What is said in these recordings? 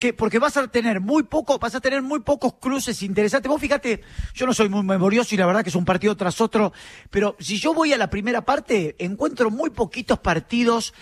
porque vas a tener muy pocos cruces interesantes. Vos fíjate, yo no soy muy memorioso y la verdad que es un partido tras otro, pero si yo voy a la primera parte, encuentro muy poquitos partidos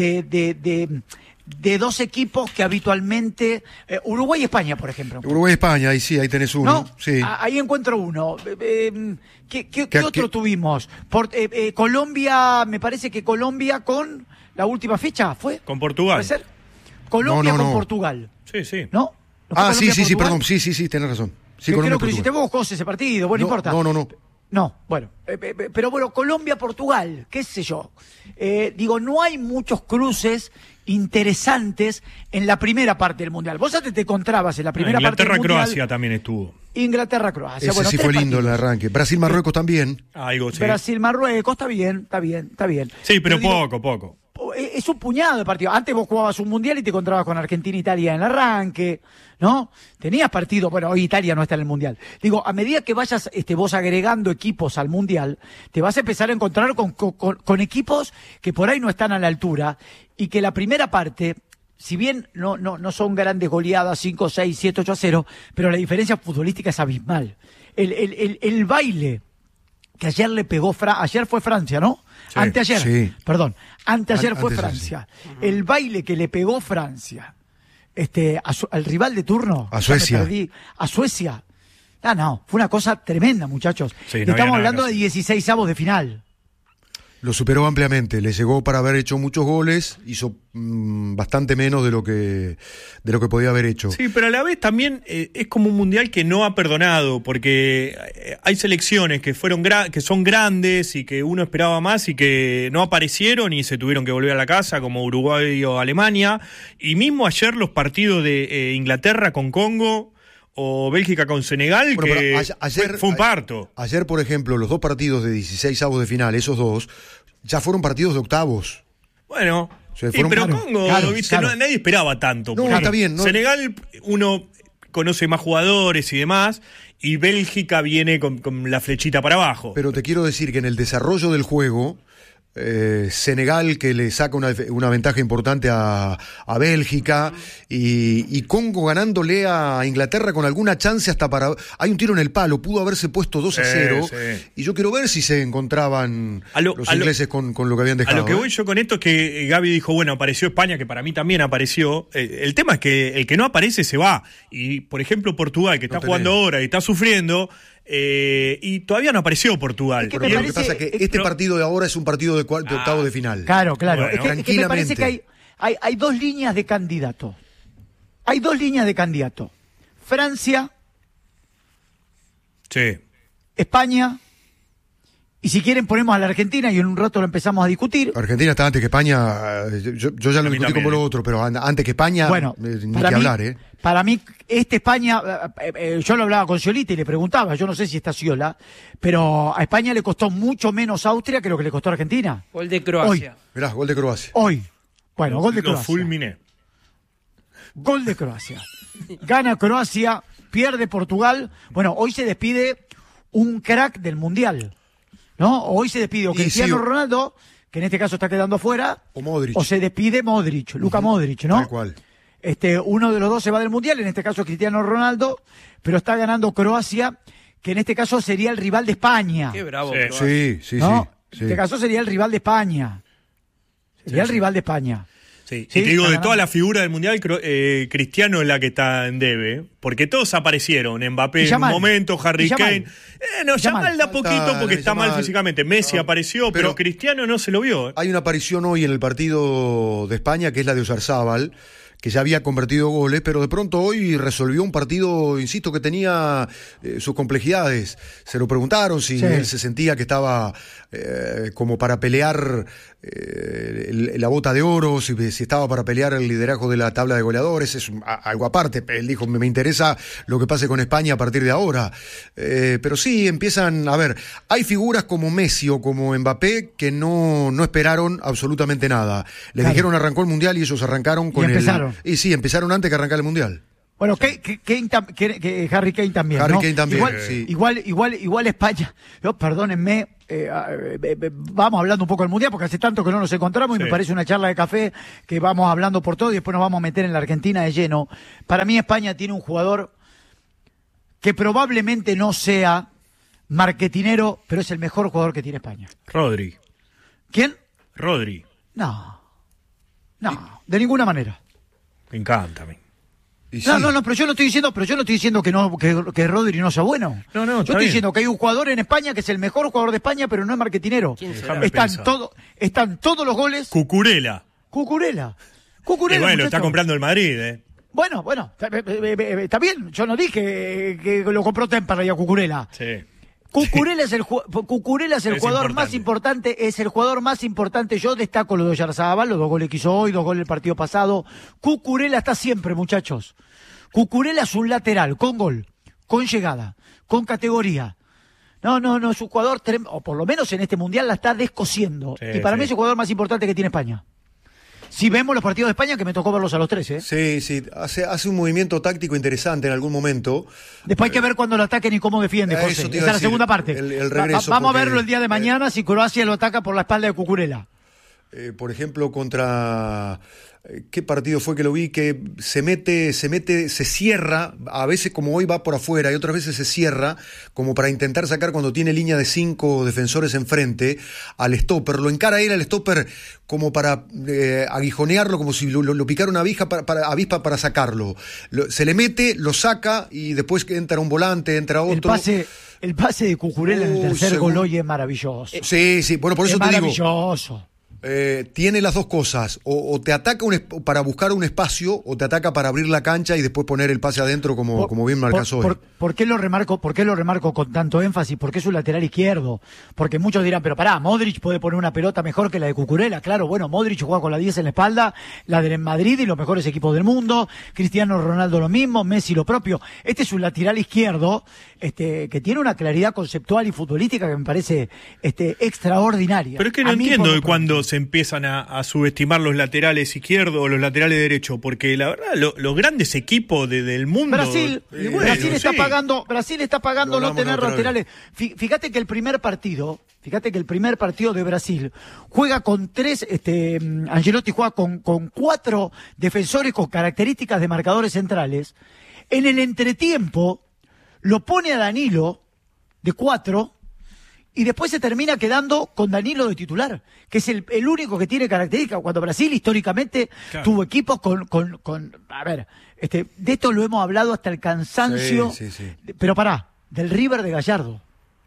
de dos equipos que habitualmente... Uruguay y España, por ejemplo. Uruguay y España, ahí sí, ahí tenés uno. ¿No? Sí. Ahí encuentro uno. ¿Qué otro tuvimos? Colombia, me parece que Colombia con la última fecha, ¿fue? Con Portugal. ¿Puede ser? Colombia No. con Portugal. Sí. ¿No? Sí, perdón. Sí, tenés razón. Sí, creo que lo hiciste vos, José, ese partido. Bueno, no importa. No. No, bueno. Pero bueno, Colombia-Portugal, qué sé yo. No hay muchos cruces interesantes en la primera parte del Mundial. Vos antes te encontrabas en la primera parte del Mundial. Inglaterra-Croacia también estuvo. Inglaterra-Croacia. Ese sí fue lindo el arranque. Brasil-Marruecos también. Algo, sí. Brasil-Marruecos, está bien. Sí, pero poco. Es un puñado de partidos. Antes vos jugabas un Mundial y te encontrabas con Argentina-Italia en el arranque, ¿no? Tenías partidos, bueno, hoy Italia no está en el Mundial. A medida que vayas vos agregando equipos al Mundial, te vas a empezar a encontrar con equipos que por ahí no están a la altura y que la primera parte, si bien no son grandes goleadas, 5, 6, 7, 8-0, pero la diferencia futbolística es abismal. El baile que ayer le pegó ayer fue Francia, ¿no? Sí, Anteayer, sí. Perdón, anteayer fue Antes, Francia. Sí. El baile que le pegó Francia al rival de turno. A Suecia. A Suecia. Fue una cosa tremenda, muchachos. Sí, no estamos hablando de 16avos de final. Lo superó ampliamente, le llegó para haber hecho muchos goles, hizo bastante menos de lo que podía haber hecho. Sí, pero a la vez también es como un mundial que no ha perdonado, porque hay selecciones que que son grandes y que uno esperaba más y que no aparecieron y se tuvieron que volver a la casa, como Uruguay o Alemania, y mismo ayer los partidos de Inglaterra con Congo o Bélgica con Senegal, ayer fue un parto. Ayer, por ejemplo, los dos partidos de 16avos de final, esos dos, ya fueron partidos de octavos. Bueno, pero Congo, claro. Nadie esperaba tanto. No, está bien. No. Senegal, uno conoce más jugadores y demás, y Bélgica viene con la flechita para abajo. Pero te quiero decir que en el desarrollo del juego, Senegal que le saca una ventaja importante a Bélgica y Congo ganándole a Inglaterra con alguna chance hasta hay un tiro en el palo, pudo haberse puesto 2-0 y yo quiero ver si se encontraban los ingleses con lo que habían dejado. A lo que voy yo con esto es que Gaby dijo, bueno, apareció España, que para mí también apareció. El tema es que el que no aparece se va, y por ejemplo Portugal, que está jugando ahora y está sufriendo, y todavía no apareció Portugal. Lo que pasa es que este partido de ahora es un partido de octavo de final. Claro. Bueno, es que me parece que hay dos líneas de candidato. Francia, sí, España, y si quieren ponemos a la Argentina y en un rato lo empezamos a discutir. Argentina está antes que España, yo ya lo discutí como lo otro, pero antes que España, bueno, ni que hablar, Para mí, España, yo lo hablaba con Sciolita y le preguntaba, yo no sé si está Sciola, pero a España le costó mucho menos Austria que lo que le costó a Argentina. Gol de Croacia. Mirá, gol de Croacia. Hoy. Bueno, gol de Croacia. Lo fulminé. Gol de Croacia. Gana Croacia, pierde Portugal. Bueno, hoy se despide un crack del Mundial, ¿no? Hoy se despide o Cristiano Ronaldo, que en este caso está quedando fuera, o Modric. O se despide Modric, Luka Modric, ¿no? Tal cual. Uno de los dos se va del Mundial, en este caso Cristiano Ronaldo, pero está ganando Croacia, que en este caso sería el rival de España. Qué bravo. Sí. ¿No? En este caso sería el rival de España. Sería el rival de España. Sí. Y te digo, de toda la figura del Mundial, Cristiano es la que está en debe, porque todos aparecieron. Mbappé en un momento, Harry Kane. Yamal da poquito porque está mal físicamente. Messi apareció, pero Cristiano no se lo vio. Hay una aparición hoy en el partido de España, que es la de Oyarzabal, que ya había convertido goles, pero de pronto hoy resolvió un partido, insisto, que tenía sus complejidades. Se lo preguntaron si él se sentía que estaba como para pelear la bota de oro, si estaba para pelear el liderazgo de la tabla de goleadores. Es algo aparte. Él dijo, me interesa lo que pase con España a partir de ahora. Pero sí, empiezan, a ver, hay figuras como Messi o como Mbappé que no esperaron absolutamente nada. Les dijeron arrancó el Mundial y ellos arrancaron con empezaron. Y sí, empezaron antes que arrancar el Mundial. Bueno, Harry Kane también. Harry ¿no? Kane también, igual, sí. igual España. Perdónenme, vamos hablando un poco del Mundial, porque hace tanto que no nos encontramos y Sí. me parece una charla de café que vamos hablando por todo y después nos vamos a meter en la Argentina de lleno. Para mí España tiene un jugador que probablemente no sea marketinero, pero es el mejor jugador que tiene España. Rodri. ¿Quién? Rodri. No, de ninguna manera. Me encanta a mí. Y sí. No, pero yo no estoy diciendo que Rodri no sea bueno. No, yo está estoy bien. diciendo que hay un jugador en España que es el mejor jugador de España, pero no es marketinero. será? Están todos los goles. Cucurella. Cucurella. Y bueno, muchacho. está comprando el Madrid, Bueno, está bien. Yo no dije que lo compró Temperley a Cucurella. Sí. Cucurella es el Es jugador más importante, es el jugador más importante. Yo destaco lo de Oyarzabal, los 2 goles que hizo hoy, 2 goles el partido pasado. Cucurella está siempre, muchachos. Cucurella es un lateral, con gol, con llegada, con categoría. No, es un jugador, o por lo menos en este Mundial la está descosiendo. Sí, y para sí. mí es el jugador más importante que tiene España. Si vemos los partidos de España, que me tocó verlos a los 3, ¿eh? Sí, hace un movimiento táctico interesante en algún momento. Después hay que ver cuando lo ataquen y cómo defiende, Eso José. te Esa iba a es la decir, segunda parte. el regreso, Vamos a porque, verlo el día de mañana si Croacia lo ataca por la espalda de Cucurella. Por ejemplo, contra... ¿Qué partido fue que lo vi? Que se cierra, a veces como hoy va por afuera y otras veces se cierra, como para intentar sacar cuando tiene línea de 5 defensores enfrente al stopper. Lo encara él al stopper como para aguijonearlo, como si lo picara una avispa para sacarlo. Se le mete, lo saca y después entra un volante, entra otro. El pase de Cucurella en el tercer gol según- hoy es maravilloso. Sí, bueno, por eso Es te digo. maravilloso. Tiene las dos cosas, o te ataca para buscar un espacio, o te ataca para abrir la cancha y después poner el pase adentro como bien marcas hoy. ¿Por qué lo remarco con tanto énfasis? Porque es un lateral izquierdo. Porque muchos dirán, pero pará, Modric puede poner una pelota mejor que la de Cucurella. Claro, bueno, Modric juega con la 10 en la espalda, la del Madrid y los mejores equipos del mundo. Cristiano Ronaldo lo mismo, Messi lo propio. Este es un lateral izquierdo que tiene una claridad conceptual y futbolística que me parece extraordinaria. Pero es que no A mí, entiendo por lo de pronto. cuando se empiezan a subestimar los laterales izquierdos o los laterales derechos, porque la verdad, los grandes equipos del mundo... Brasil está pagando Lo no hablamos tener la otra laterales. Fíjate que el primer partido de Brasil juega con 3, Ancelotti juega con 4 defensores con características de marcadores centrales. En el entretiempo lo pone a Danilo de 4 y después se termina quedando con Danilo de titular, que es el único que tiene características. Cuando Brasil históricamente Claro. tuvo equipos con a ver, de esto lo hemos hablado hasta el cansancio, Sí. pero pará, del River de Gallardo.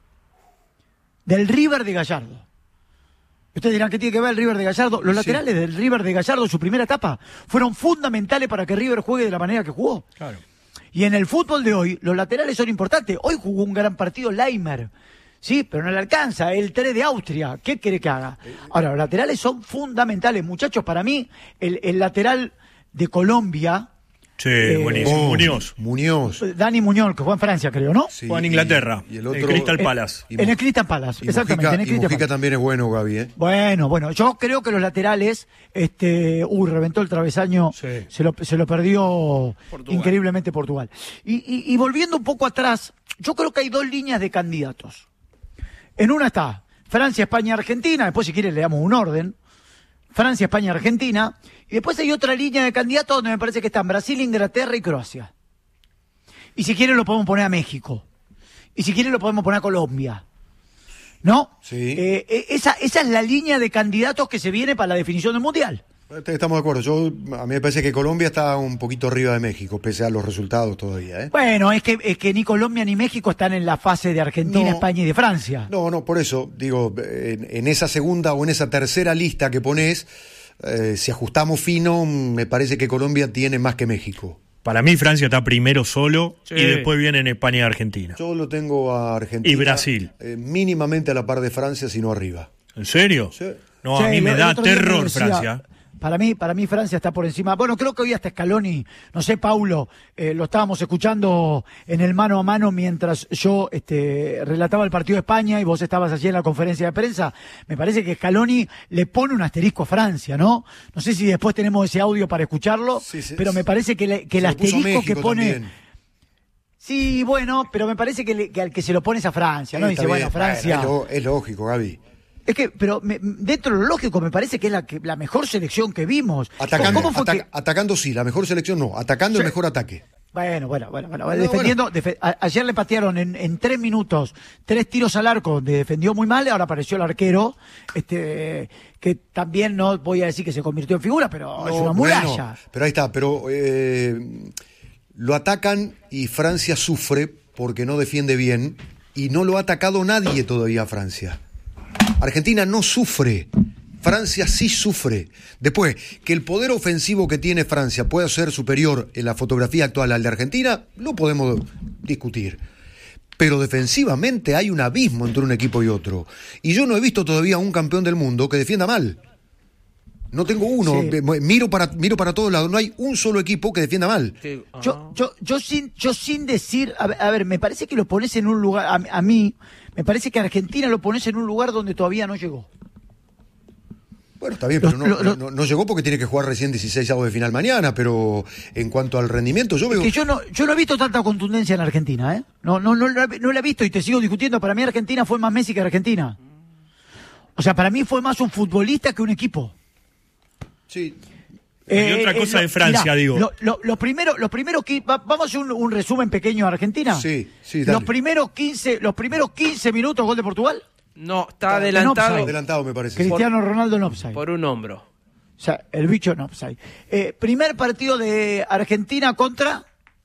Ustedes dirán, ¿qué tiene que ver el River de Gallardo? Los laterales del River de Gallardo, su primera etapa, fueron fundamentales para que River juegue de la manera que jugó. Claro. Y en el fútbol de hoy, los laterales son importantes. Hoy jugó un gran partido Leimer, sí, pero no le alcanza. El 3 de Austria, ¿qué quiere que haga? Ahora, los laterales son fundamentales. Muchachos, para mí, el lateral de Colombia, Sí, buenísimo. Muñoz. Dani Muñoz, que juega en Francia, creo, ¿no? Sí, Juega en Inglaterra, y el en otro, Crystal Palace. y En el Crystal Palace, y exactamente. en el Mujica, y Crystal Mujica Palace. también es bueno, Gaby, Bueno, yo creo que los laterales, reventó el travesaño, Sí. se lo perdió Portugal. increíblemente Portugal. Y volviendo un poco atrás, yo creo que hay 2 líneas de candidatos. En una está Francia, España, Argentina, después si quieren le damos un orden. Francia, España, Argentina, y después hay otra línea de candidatos donde me parece que están Brasil, Inglaterra y Croacia. Y si quieren lo podemos poner a México. Y si quieren lo podemos poner a Colombia. ¿No? Sí. Esa es la línea de candidatos que se viene para la definición del Mundial. Estamos de acuerdo. A mí me parece que Colombia está un poquito arriba de México, pese a los resultados todavía, Bueno, es que ni Colombia ni México están en la fase de Argentina, No. España y de Francia. No, por eso, digo, en esa segunda o en esa tercera lista que pones, si ajustamos fino, me parece que Colombia tiene más que México. Para mí Francia está primero solo Sí. y después vienen España y Argentina. Yo lo tengo a Argentina. Y Brasil. Mínimamente a la par de Francia, si no arriba. ¿En serio? Sí. No, Sí, a mí me el da otro día me terror decía, Francia. para mí Francia está por encima. Bueno, creo que hoy hasta Scaloni, no sé, Paulo, lo estábamos escuchando en el mano a mano mientras yo relataba el partido de España y vos estabas allí en la conferencia de prensa. Me parece que Scaloni le pone un asterisco a Francia, ¿no? No sé si después tenemos ese audio para escucharlo, pero me parece que el asterisco que pone... También. Sí, bueno, pero me parece que al que se lo pones a Francia, ¿no? Dice, bueno, Francia... Es lógico, Gaby. Es que, pero dentro de lo lógico me parece que es la mejor selección que vimos. Atacando sí, la mejor selección no, atacando el mejor ataque. Bueno, defendiendo, ayer le patearon en 3 minutos 3 tiros al arco donde defendió muy mal, ahora apareció el arquero, que también no voy a decir que se convirtió en figura, pero es una muralla. Bueno, pero ahí está, lo atacan y Francia sufre porque no defiende bien y no lo ha atacado nadie todavía a Francia. Argentina no sufre, Francia sí sufre. Después, que el poder ofensivo que tiene Francia pueda ser superior en la fotografía actual al de Argentina, no podemos discutir. Pero defensivamente hay un abismo entre un equipo y otro. Y yo no he visto todavía un campeón del mundo que defienda mal. No tengo uno, sí. miro para todos lados, no hay un solo equipo que defienda mal. Sí. Yo sin decir, a ver, me parece que lo pones en un lugar, a mí, me parece que Argentina lo pones en un lugar donde todavía no llegó. Bueno, está bien, pero no llegó porque tiene que jugar recién 16avos de final mañana, pero en cuanto al rendimiento, yo veo... Es que yo no he visto tanta contundencia en Argentina, ¿eh? No la he visto y te sigo discutiendo, para mí Argentina fue más Messi que Argentina. O sea, para mí fue más un futbolista que un equipo. Sí. Y otra cosa de Francia, mirá, digo. Lo primero que vamos a hacer un resumen pequeño de Argentina. Sí, dale. Los primeros 15 minutos gol de Portugal. No, está adelantado. Adelantado me parece. Cristiano Ronaldo en offside. Por un hombro. O sea, el bicho en offside. Primer partido de Argentina contra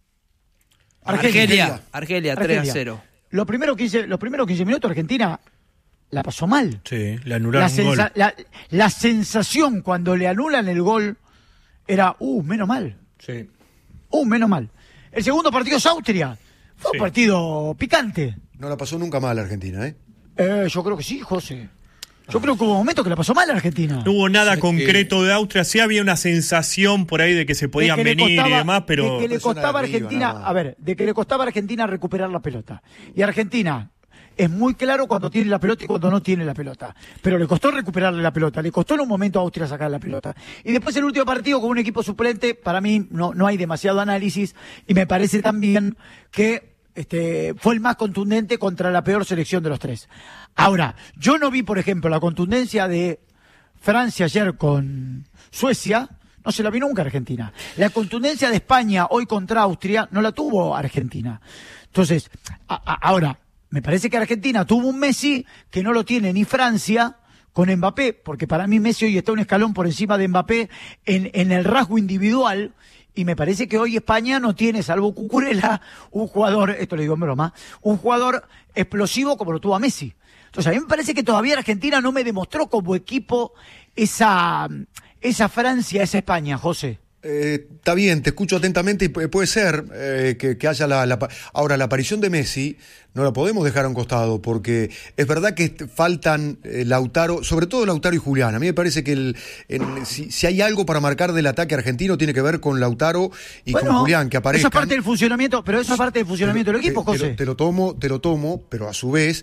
Argelia 3-0. Los primeros 15 minutos Argentina la pasó mal. Sí, le anularon un gol. La sensación cuando le anulan el gol era, menos mal. Sí. Menos mal. El segundo partido es Austria. Fue un partido picante. No la pasó nunca mal Argentina, ¿eh? Yo creo que sí, José. Yo creo que hubo momentos que la pasó mal Argentina. No hubo nada concreto de Austria. Sí había una sensación por ahí de que se podían venir y demás, pero... De que le costaba a Argentina recuperar la pelota. Y Argentina... Es muy claro cuando tiene la pelota y cuando no tiene la pelota. Pero le costó recuperarle la pelota, le costó en un momento a Austria sacar la pelota. Y después el último partido con un equipo suplente, para mí no hay demasiado análisis y me parece también que fue el más contundente contra la peor selección de los tres. Ahora, yo no vi, por ejemplo, la contundencia de Francia ayer con Suecia, no se la vi nunca Argentina. La contundencia de España hoy contra Austria no la tuvo Argentina. Entonces, ahora... Me parece que Argentina tuvo un Messi que no lo tiene ni Francia con Mbappé, porque para mí Messi hoy está un escalón por encima de Mbappé en el rasgo individual, y me parece que hoy España no tiene, salvo Cucurella, un jugador, esto lo digo en broma, un jugador explosivo como lo tuvo a Messi. Entonces a mí me parece que todavía Argentina no me demostró como equipo esa Francia, esa España, José. Está bien, te escucho atentamente y puede ser que haya ahora la aparición de Messi no la podemos dejar a un costado porque es verdad que faltan Lautaro, sobre todo Lautaro y Julián. A mí me parece que si hay algo para marcar del ataque argentino tiene que ver con Lautaro y con Julián que aparezcan. Esa es parte del funcionamiento, pero esa es parte del funcionamiento del equipo, José. Te lo tomo, pero a su vez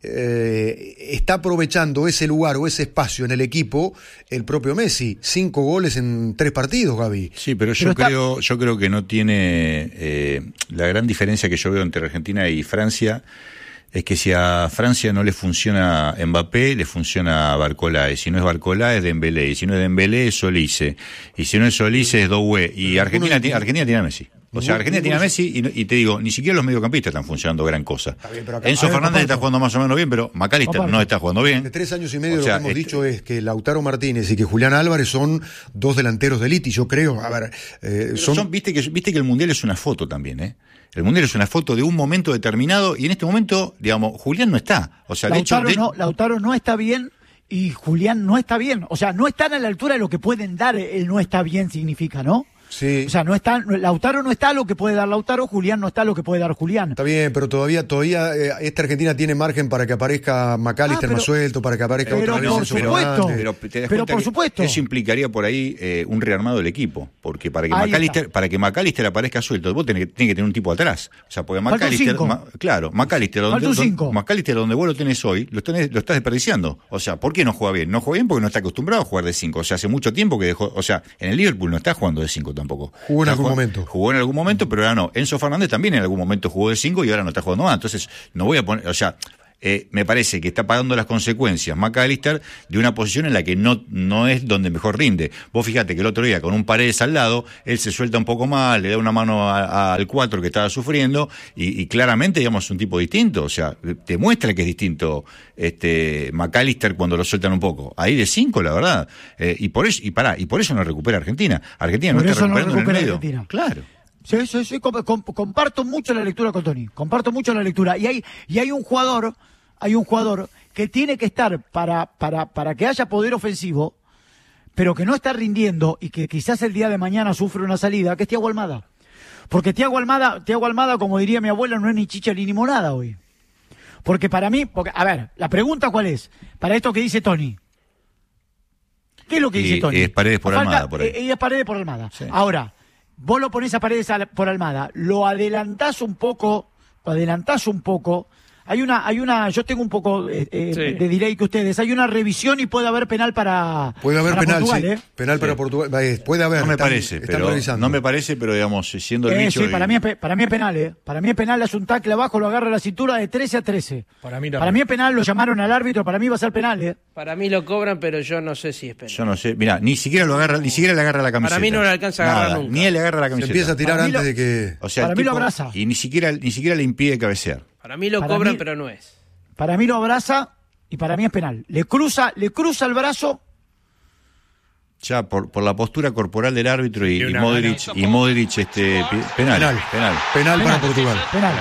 está aprovechando ese lugar o ese espacio en el equipo el propio Messi. 5 goles en 3 partidos, Gaby. Sí, pero yo creo que no tiene la gran diferencia que yo veo entre Argentina y Francia es que si a Francia no le funciona Mbappé, le funciona Barcola, y si no es Barcola es Dembélé, y si no es Dembélé es Olise, y si no es Olise es Doué, y Argentina tiene a Messi. O sea, Argentina tiene a Messi y te digo, ni siquiera los mediocampistas están funcionando gran cosa. Enzo Fernández está jugando más o menos bien, pero McAllister no está jugando bien. De 3 años y medio lo que hemos dicho es que Lautaro Martínez y que Julián Álvarez son 2 delanteros de élite, y yo creo, viste que el Mundial es una foto también, ¿eh? El Mundial es una foto de un momento determinado y en este momento, digamos, Julián no está. O sea, Lautaro no está bien y Julián no está bien. O sea, no están a la altura de lo que pueden dar el no está bien significa, ¿no? Sí. O sea, Lautaro no está lo que puede dar Lautaro, Julián no está lo que puede dar Julián. Está bien, pero todavía esta Argentina tiene margen para que aparezca McAllister más suelto, para que aparezca otra vez por Enzo supuesto. Fernández. Pero por supuesto. Eso implicaría por ahí un rearmado del equipo, porque para que McAllister aparezca suelto, vos tenés que tener un tipo atrás. O sea, porque McAllister, McAllister donde vos lo tenés hoy, lo estás desperdiciando. O sea, ¿por qué no juega bien? No juega bien porque no está acostumbrado a jugar de 5. O sea, hace mucho tiempo que dejó, o sea, en el Liverpool no está jugando de 5 tampoco. Jugó en algún momento, pero ahora no. Enzo Fernández también en algún momento jugó de 5 y ahora no está jugando más. Entonces, no voy a poner, o sea, me parece que está pagando las consecuencias McAllister de una posición en la que no es donde mejor rinde. Vos fíjate que el otro día con un Paredes al lado, él se suelta un poco más, le da una mano al 4 que estaba sufriendo y claramente, digamos, es un tipo distinto. O sea, te muestra que es distinto McAllister cuando lo sueltan un poco. Ahí de 5, la verdad. Y por eso no recupera Argentina. Argentina no está recuperando en el medio. Argentina. Claro. Sí, comparto mucho la lectura con Tony, comparto mucho la lectura. Y hay un jugador que tiene que estar para que haya poder ofensivo, pero que no está rindiendo y que quizás el día de mañana sufre una salida, que es Thiago Almada. Porque Thiago Almada, como diría mi abuela, no es ni chicha ni limonada hoy. Porque para mí, a ver, la pregunta ¿cuál es? Para esto que dice Tony. ¿Qué es lo que dice Tony? Es Paredes por Almada, por ahí. Es Paredes por Almada. Sí. Ahora, vos lo ponés a Paredes por Almada, lo adelantás un poco. Yo tengo un poco de delay que ustedes. Hay una revisión y puede haber penal para Portugal, sí. Penal para Portugal. Puede haber. No me parece, pero digamos, siendo el bicho. Sí, para mí es penal, Para mí es penal, hace un tackle abajo, lo agarra a la cintura de 13 a 13. Para mí es penal, lo llamaron al árbitro, para mí va a ser penal, Para mí lo cobran, pero yo no sé si es penal. Yo no sé. Mirá, ni siquiera le agarra la camiseta. Para mí no le alcanza a agarrar nunca. Ni él le agarra la camiseta. Se empieza a tirar antes de que... O sea, para mí lo abraza. Y ni siquiera le impide cabecear. Para mí lo cobran, pero no es. Para mí lo abraza y para mí es penal. Le cruza el brazo. Ya por la postura corporal del árbitro y Modric penal para Portugal.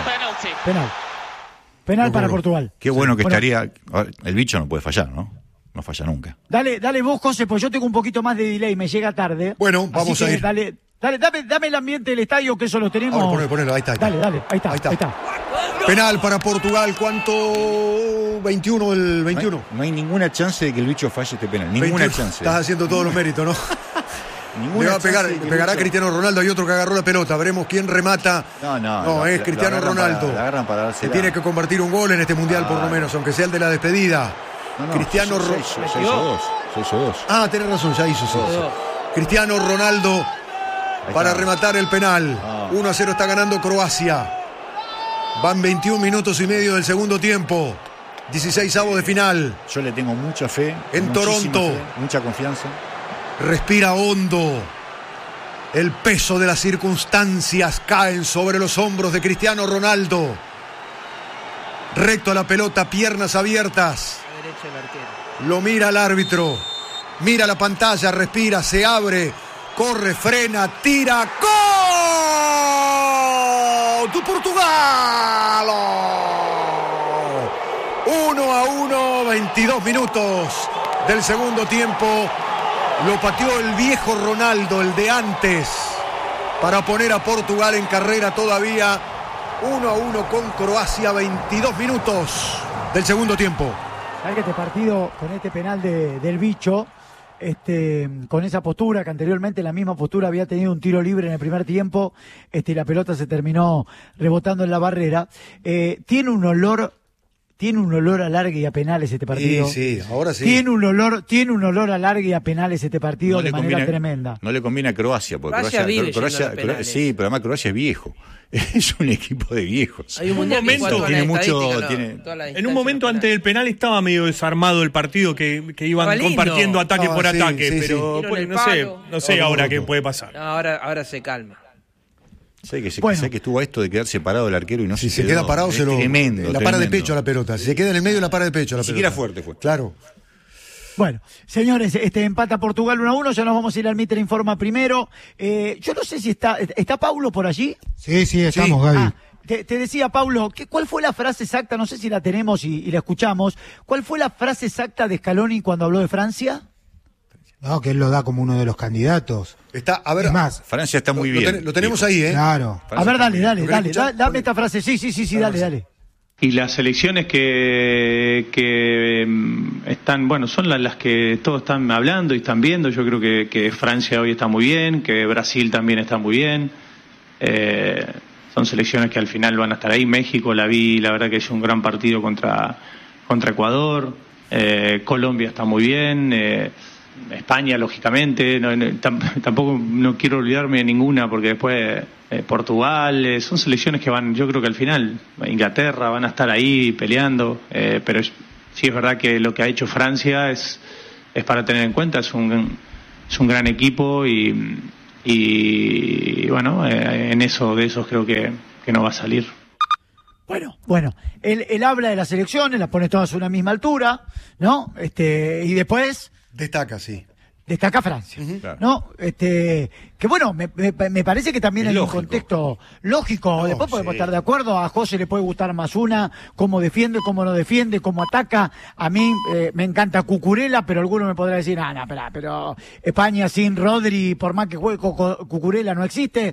Penal para Portugal. Qué bueno que estaría. El bicho no puede fallar, ¿no? No falla nunca. Dale vos, José, pues yo tengo un poquito más de delay, me llega tarde. Bueno, vamos a ir. Dame el ambiente del estadio, que eso lo tenemos. Ahora, ponelo, ahí está. Dale, ahí está. Penal para Portugal, ¿cuánto? 21 el 21. No hay ninguna chance de que el bicho falle este penal, ninguna 21. chance. Estás haciendo todos los méritos, ¿no? Le va a pegar, pegará a Cristiano Ronaldo, hay otro que agarró la pelota, veremos quién remata. No, es Cristiano Ronaldo. Que tiene que convertir un gol en este mundial por lo menos, aunque sea el de la despedida. Cristiano Ronaldo. 6-2. Tenés razón, ya hizo 6. Cristiano Ronaldo para rematar el penal. 1-0 está ganando Croacia. Van 21 minutos y medio del segundo tiempo. 16avos de final. Yo le tengo mucha fe. En Toronto. Mucha confianza. Respira hondo. El peso de las circunstancias caen sobre los hombros de Cristiano Ronaldo. Recto a la pelota, piernas abiertas. Lo mira el árbitro. Mira la pantalla, respira, se abre. Corre, frena, tira. ¡Gol! ¡Tu Portugal! 1-1, 22 minutos del segundo tiempo. Lo pateó el viejo Ronaldo, el de antes, para poner a Portugal en carrera todavía. 1-1 con Croacia, 22 minutos del segundo tiempo. ¿Sabes que este partido, con este penal del bicho, con esa postura, que anteriormente la misma postura había tenido un tiro libre en el primer tiempo, y la pelota se terminó rebotando en la barrera, tiene un olor a largue y a penales este partido. Sí, ahora sí. Tiene un olor a largue y a penales este partido de manera tremenda. No le conviene a Croacia, porque Croacia sí, pero además Croacia es viejo. Es un equipo de viejos. Hay un momento en un momento antes del penal estaba medio desarmado el partido, que iban compartiendo ataque por ataque, pero no sé ahora qué puede pasar. No, ahora se calma. Sé que estuvo esto de quedar separado el arquero y no si se queda parado, se lo tremendo. La para de pecho a la pelota. Si se queda en el medio, la para de pecho a la pelota. Ni siquiera fuerte fue. Claro. Bueno, señores, empata Portugal 1-1, ya nos vamos a ir al Mitre Informa primero. Yo no sé si está Paulo por allí. Sí, estamos, Gaby. Te decía, Paulo, ¿cuál fue la frase exacta? No sé si la tenemos y la escuchamos. ¿Cuál fue la frase exacta de Scaloni cuando habló de Francia? No, que él lo da como uno de los candidatos. Está, a ver, Es más, Francia está muy bien. Lo tenemos ahí, ¿eh? claro. A ver, dale, ¿Lo querés escuchar? dame esta frase. Sí, dale. Y las elecciones que están, bueno, son las que todos están hablando y están viendo. Yo creo que Francia hoy está muy bien, que Brasil también está muy bien. Son selecciones que al final van a estar ahí. México la verdad que es un gran partido contra Ecuador. Colombia está muy bien. España, lógicamente. Tampoco no quiero olvidarme de ninguna, porque después Portugal, son selecciones que van, yo creo que al final, Inglaterra, van a estar ahí peleando. Pero sí es verdad que lo que ha hecho Francia es para tener en cuenta. Es un gran equipo y bueno, de esos creo que no va a salir. Bueno, él habla de las elecciones, las pone todas a una misma altura, ¿no? Y después Destaca, sí. destaca Francia, Claro. ¿no? Que bueno, me parece que también Es hay un lógico. contexto lógico. No, Después podemos sí. estar de acuerdo. A José le puede gustar más una, cómo defiende, cómo no defiende, cómo ataca. A mí me encanta Cucurella, pero alguno me podrá decir, espera, pero España sin Rodri, por más que juegue Cucurella, no existe.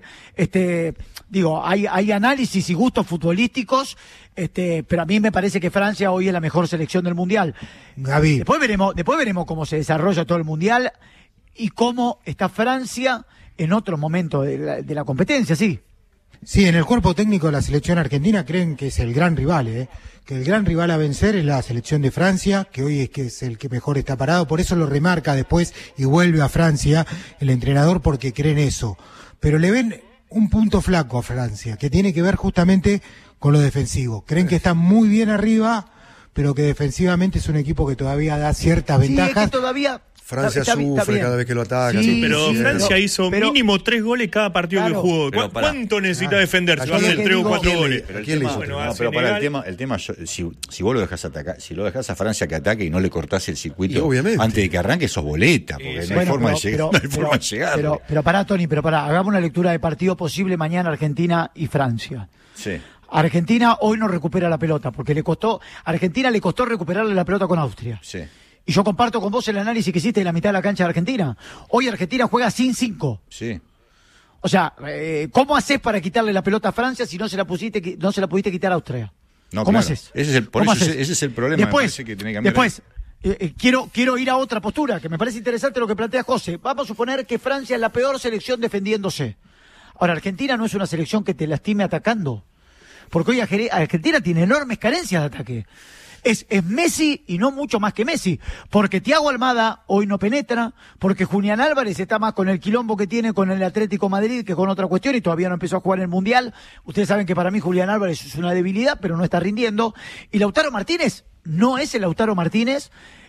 Digo, hay análisis y gustos futbolísticos, pero a mí me parece que Francia hoy es la mejor selección del Mundial. Gaby. Después veremos cómo se desarrolla todo el Mundial y cómo está Francia en otro momento de la competencia, sí. Sí, en el cuerpo técnico de la selección argentina creen que es el gran rival, que el gran rival a vencer es la selección de Francia, que hoy es el que mejor está parado, por eso lo remarca después y vuelve a Francia el entrenador, porque creen eso. Pero le ven un punto flaco a Francia, que tiene que ver justamente con lo defensivo. Creen que está muy bien arriba, pero que defensivamente es un equipo que todavía da ciertas Sí, es ventajas. que todavía Francia está sufre bien. cada vez que lo ataca. Sí, Pero sí, Francia hizo pero- mínimo 3 goles cada partido Claro. que jugó. Pero pará. ¿Cuánto necesita defender si Yo va a lo hacer que 3 o digo- 4 ¿Quién le- goles? Pero el ¿Quién le tema, hizo? Bueno, no, a pero para Senegal- el tema si vos lo dejás atacar, si lo dejás a Francia que ataque y no le cortás el Y circuito obviamente. antes de que arranque, sos boleta, porque Sí, no hay forma de llegar, no hay forma de llegar. Pero pará, Tony, hagamos una lectura de partido posible mañana Argentina y Francia. Sí. Argentina hoy no recupera la pelota, porque Argentina le costó recuperarle la pelota con Austria. Sí. Y yo comparto con vos el análisis que hiciste de la mitad de la cancha de Argentina. Hoy Argentina juega sin 5. Sí. O sea, ¿cómo haces para quitarle la pelota a Francia si no se la pudiste quitar a Austria? No, ¿Cómo claro. haces? Por ¿Cómo eso haces? ese es el problema. Después, me parece que tiene que cambiar después quiero ir a otra postura, que me parece interesante lo que plantea José. Vamos a suponer que Francia es la peor selección defendiéndose. Ahora, Argentina no es una selección que te lastime atacando. Porque hoy Argentina tiene enormes carencias de ataque. Es Messi y no mucho más que Messi. Porque Thiago Almada hoy no penetra, porque Julián Álvarez está más con el quilombo que tiene con el Atlético Madrid que con otra cuestión y todavía no empezó a jugar en el Mundial. Ustedes saben que para mí Julián Álvarez es una debilidad, pero no está rindiendo. Y Lautaro Martínez no es el Lautaro Martínez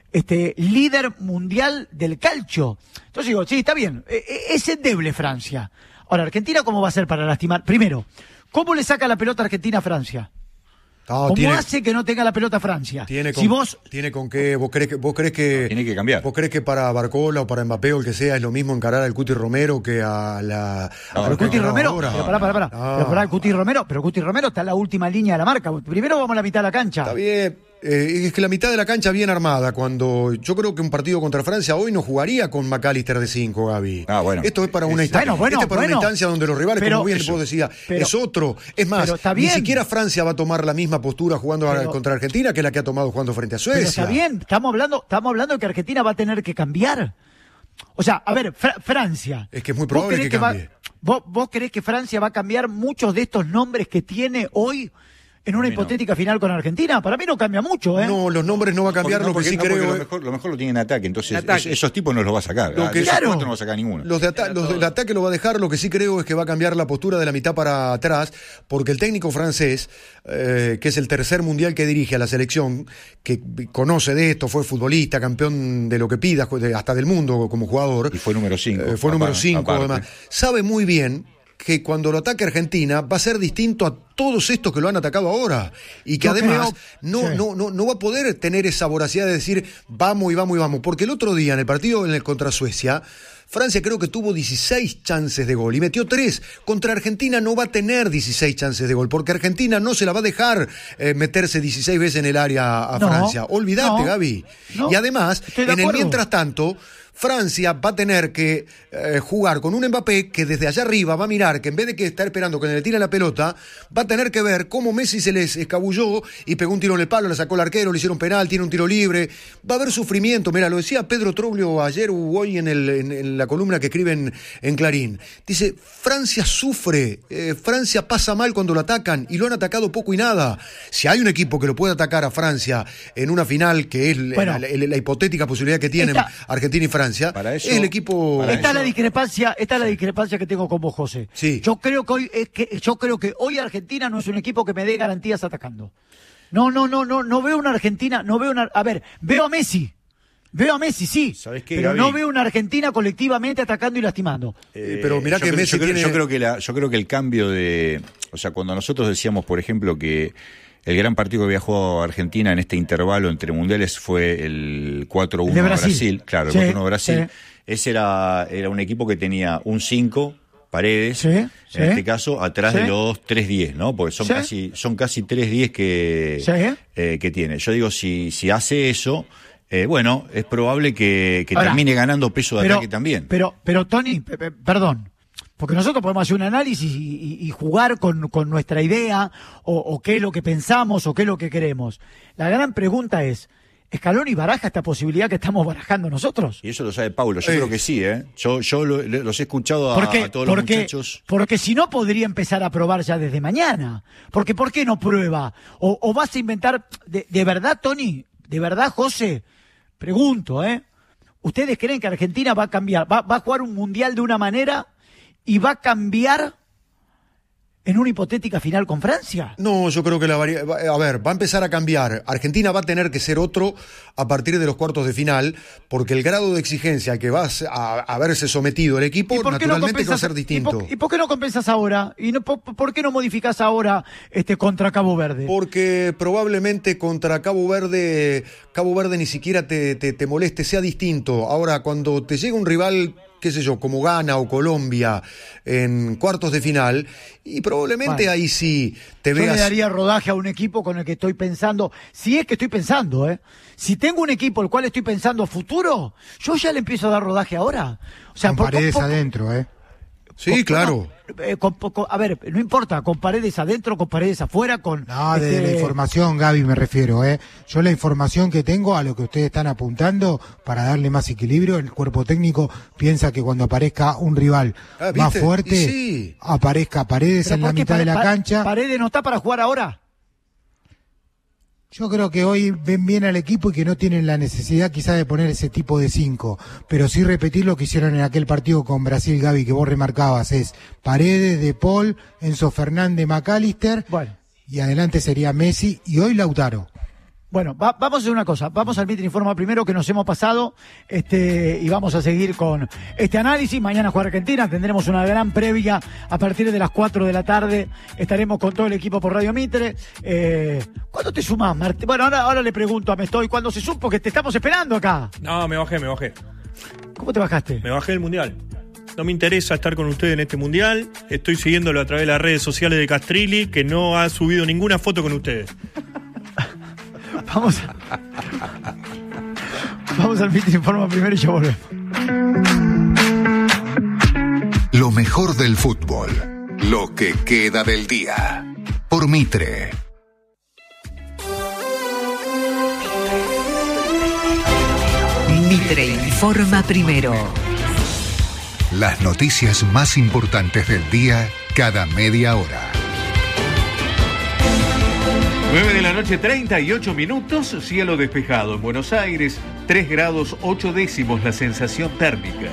líder mundial del calcio. Entonces digo, sí, está bien, es endeble Francia. Ahora, Argentina, ¿cómo va a ser para lastimar? Primero, ¿cómo le saca la pelota Argentina a Francia? No, ¿Cómo hace que no tenga la pelota Francia? Tiene Si vos con qué, vos crees que Tiene que cambiar. ¿Vos crees que para Barcola o para Mbappé o el que sea es lo mismo encarar al Cuti Romero que a la No, Pero Cuti no, Romero, ahora? pero pará. No. Pero pará, Cuti Romero está en la última línea de la marca. Primero vamos a la mitad de la cancha. Está bien. Es que la mitad de la cancha bien armada. Cuando yo creo que un partido contra Francia hoy no jugaría con McAllister de 5, Gaby. Ah, bueno. Esto es para una instancia. Bueno, Esto es para una instancia donde los rivales, pero- como bien eso. vos decías, Pero- es otro. Es más, pero está ni bien. siquiera Francia va a tomar la misma postura jugando Pero- contra Argentina que la que ha tomado jugando frente a Suecia. Pero está bien, estamos hablando de que Argentina va a tener que cambiar. O sea, a ver, Francia. Es que es muy ¿Vos probable creés que va- cambie. ¿Vos creés que Francia va a cambiar muchos de estos nombres que tiene hoy en una mí no. hipotética final con Argentina? Para mí no cambia mucho, ¿eh? No, los nombres no va a cambiar. No, lo que porque- sí no, porque creo. lo mejor lo tiene en ataque, entonces En ataque. esos tipos no los va a sacar. Lo que- De esos Claro. 4 no va a sacar ninguno. Los del ataque lo va a dejar, lo que sí creo es que va a cambiar la postura de la mitad para atrás, porque el técnico francés, que es el tercer mundial que dirige a la selección, que conoce de esto, fue futbolista, campeón de lo que pida, hasta del mundo como jugador. Y fue número 5. Fue número 5, además. Sabe muy bien que cuando lo ataque Argentina va a ser distinto a todos estos que lo han atacado ahora. Y que Yo además creo- no va a poder tener esa voracidad de decir vamos y vamos y vamos. Porque el otro día en el partido contra Suecia, Francia creo que tuvo 16 chances de gol y metió 3. Contra Argentina no va a tener 16 chances de gol, porque Argentina no se la va a dejar meterse 16 veces en el área a Francia. Olvídate, Gaby. No. Y además, en el mientras tanto, Francia va a tener que jugar con un Mbappé que desde allá arriba va a mirar que en vez de que estar esperando que le tiren la pelota, va a tener que ver cómo Messi se les escabulló y pegó un tiro en el palo, le sacó el arquero, le hicieron penal, tiene un tiro libre. Va a haber sufrimiento. Mira, lo decía Pedro Troglio ayer o hoy en la columna que escriben en Clarín. Dice, Francia sufre, Francia pasa mal cuando lo atacan y lo han atacado poco y nada. Si hay un equipo que lo puede atacar a Francia en una final, que es la hipotética posibilidad que tienen Argentina y Francia, para eso, el equipo. Esta es la discrepancia que tengo con vos, José. Sí. Yo creo que hoy Argentina no es un equipo que me dé garantías atacando. No veo una Argentina, a ver, veo a Messi, sí, qué, pero Gaby? no veo una Argentina colectivamente atacando y lastimando. Pero mirá que Messi yo creo que el cambio de, o sea, cuando nosotros decíamos, por ejemplo, que el gran partido que había jugado Argentina en este intervalo entre mundiales fue el 4-1 de Brasil. Claro, el 4-1 Brasil. Sí. Ese era un equipo que tenía un 5, Paredes, en este caso, atrás de los 3-10, ¿no? Porque son casi 3-10 que tiene. Yo digo, si hace eso, bueno, es probable que ahora, termine ganando peso de ataque también. Pero Tony, perdón. Porque nosotros podemos hacer un análisis y jugar con nuestra idea, o qué es lo que pensamos, o qué es lo que queremos. La gran pregunta es, ¿Scaloni baraja esta posibilidad que estamos barajando nosotros? Y eso lo sabe Paulo, yo creo que sí, ¿eh? Yo los he escuchado a todos los muchachos. Porque si no, podría empezar a probar ya desde mañana. Porque ¿por qué no prueba? ¿O vas a inventar, de verdad, Tony, de verdad, José, pregunto, ¿ustedes creen que Argentina va a cambiar, va a jugar un mundial de una manera y va a cambiar en una hipotética final con Francia? No, yo creo que va a empezar a cambiar. Argentina va a tener que ser otro a partir de los cuartos de final, porque el grado de exigencia que va a verse sometido el equipo, naturalmente va a ser distinto. ¿Y por qué no compensas ahora? ¿Y por qué no modificás ahora contra Cabo Verde? Porque probablemente contra Cabo Verde ni siquiera te moleste, sea distinto. Ahora, cuando te llega un rival, qué sé yo, como Ghana o Colombia en cuartos de final, y probablemente ahí sí te veas. Yo le daría rodaje a un equipo con el que estoy pensando, si es que estoy pensando, si tengo un equipo el cual estoy pensando a futuro, yo ya le empiezo a dar rodaje ahora. O sea, con Paredes adentro, Sí, claro. A ver, no importa, con Paredes adentro, con Paredes afuera, con... No, de la información, Gaby, me refiero, Yo la información que tengo a lo que ustedes están apuntando, para darle más equilibrio, el cuerpo técnico piensa que cuando aparezca un rival más fuerte, aparezca Paredes en la mitad de la cancha. ¿Paredes no está para jugar ahora? Yo creo que hoy ven bien al equipo y que no tienen la necesidad quizá de poner ese tipo de 5, pero sí repetir lo que hicieron en aquel partido con Brasil, Gaby, que vos remarcabas, es Paredes, De Paul, Enzo Fernández, McAllister, y adelante sería Messi y hoy Lautaro. Bueno, vamos a hacer una cosa, vamos al Mitre Informa primero, que nos hemos pasado, y vamos a seguir con este análisis. Mañana juega Argentina, tendremos una gran previa a partir de las 4 de la tarde, estaremos con todo el equipo por Radio Mitre. ¿Cuándo te sumás, Martín? Bueno, ahora le pregunto a Mestoy, ¿cuándo se supo que te estamos esperando acá? No, me bajé. ¿Cómo te bajaste? Me bajé del Mundial. No me interesa estar con ustedes en este Mundial, estoy siguiéndolo a través de las redes sociales de Castrilli, que no ha subido ninguna foto con ustedes. Vamos al Mitre Informa primero y ya volvemos. Lo mejor del fútbol, lo que queda del día, por Mitre. Mitre Informa primero. Las noticias más importantes del día cada media hora. 9 de la noche, 38 minutos, cielo despejado en Buenos Aires, 3 grados 8 décimos la sensación térmica.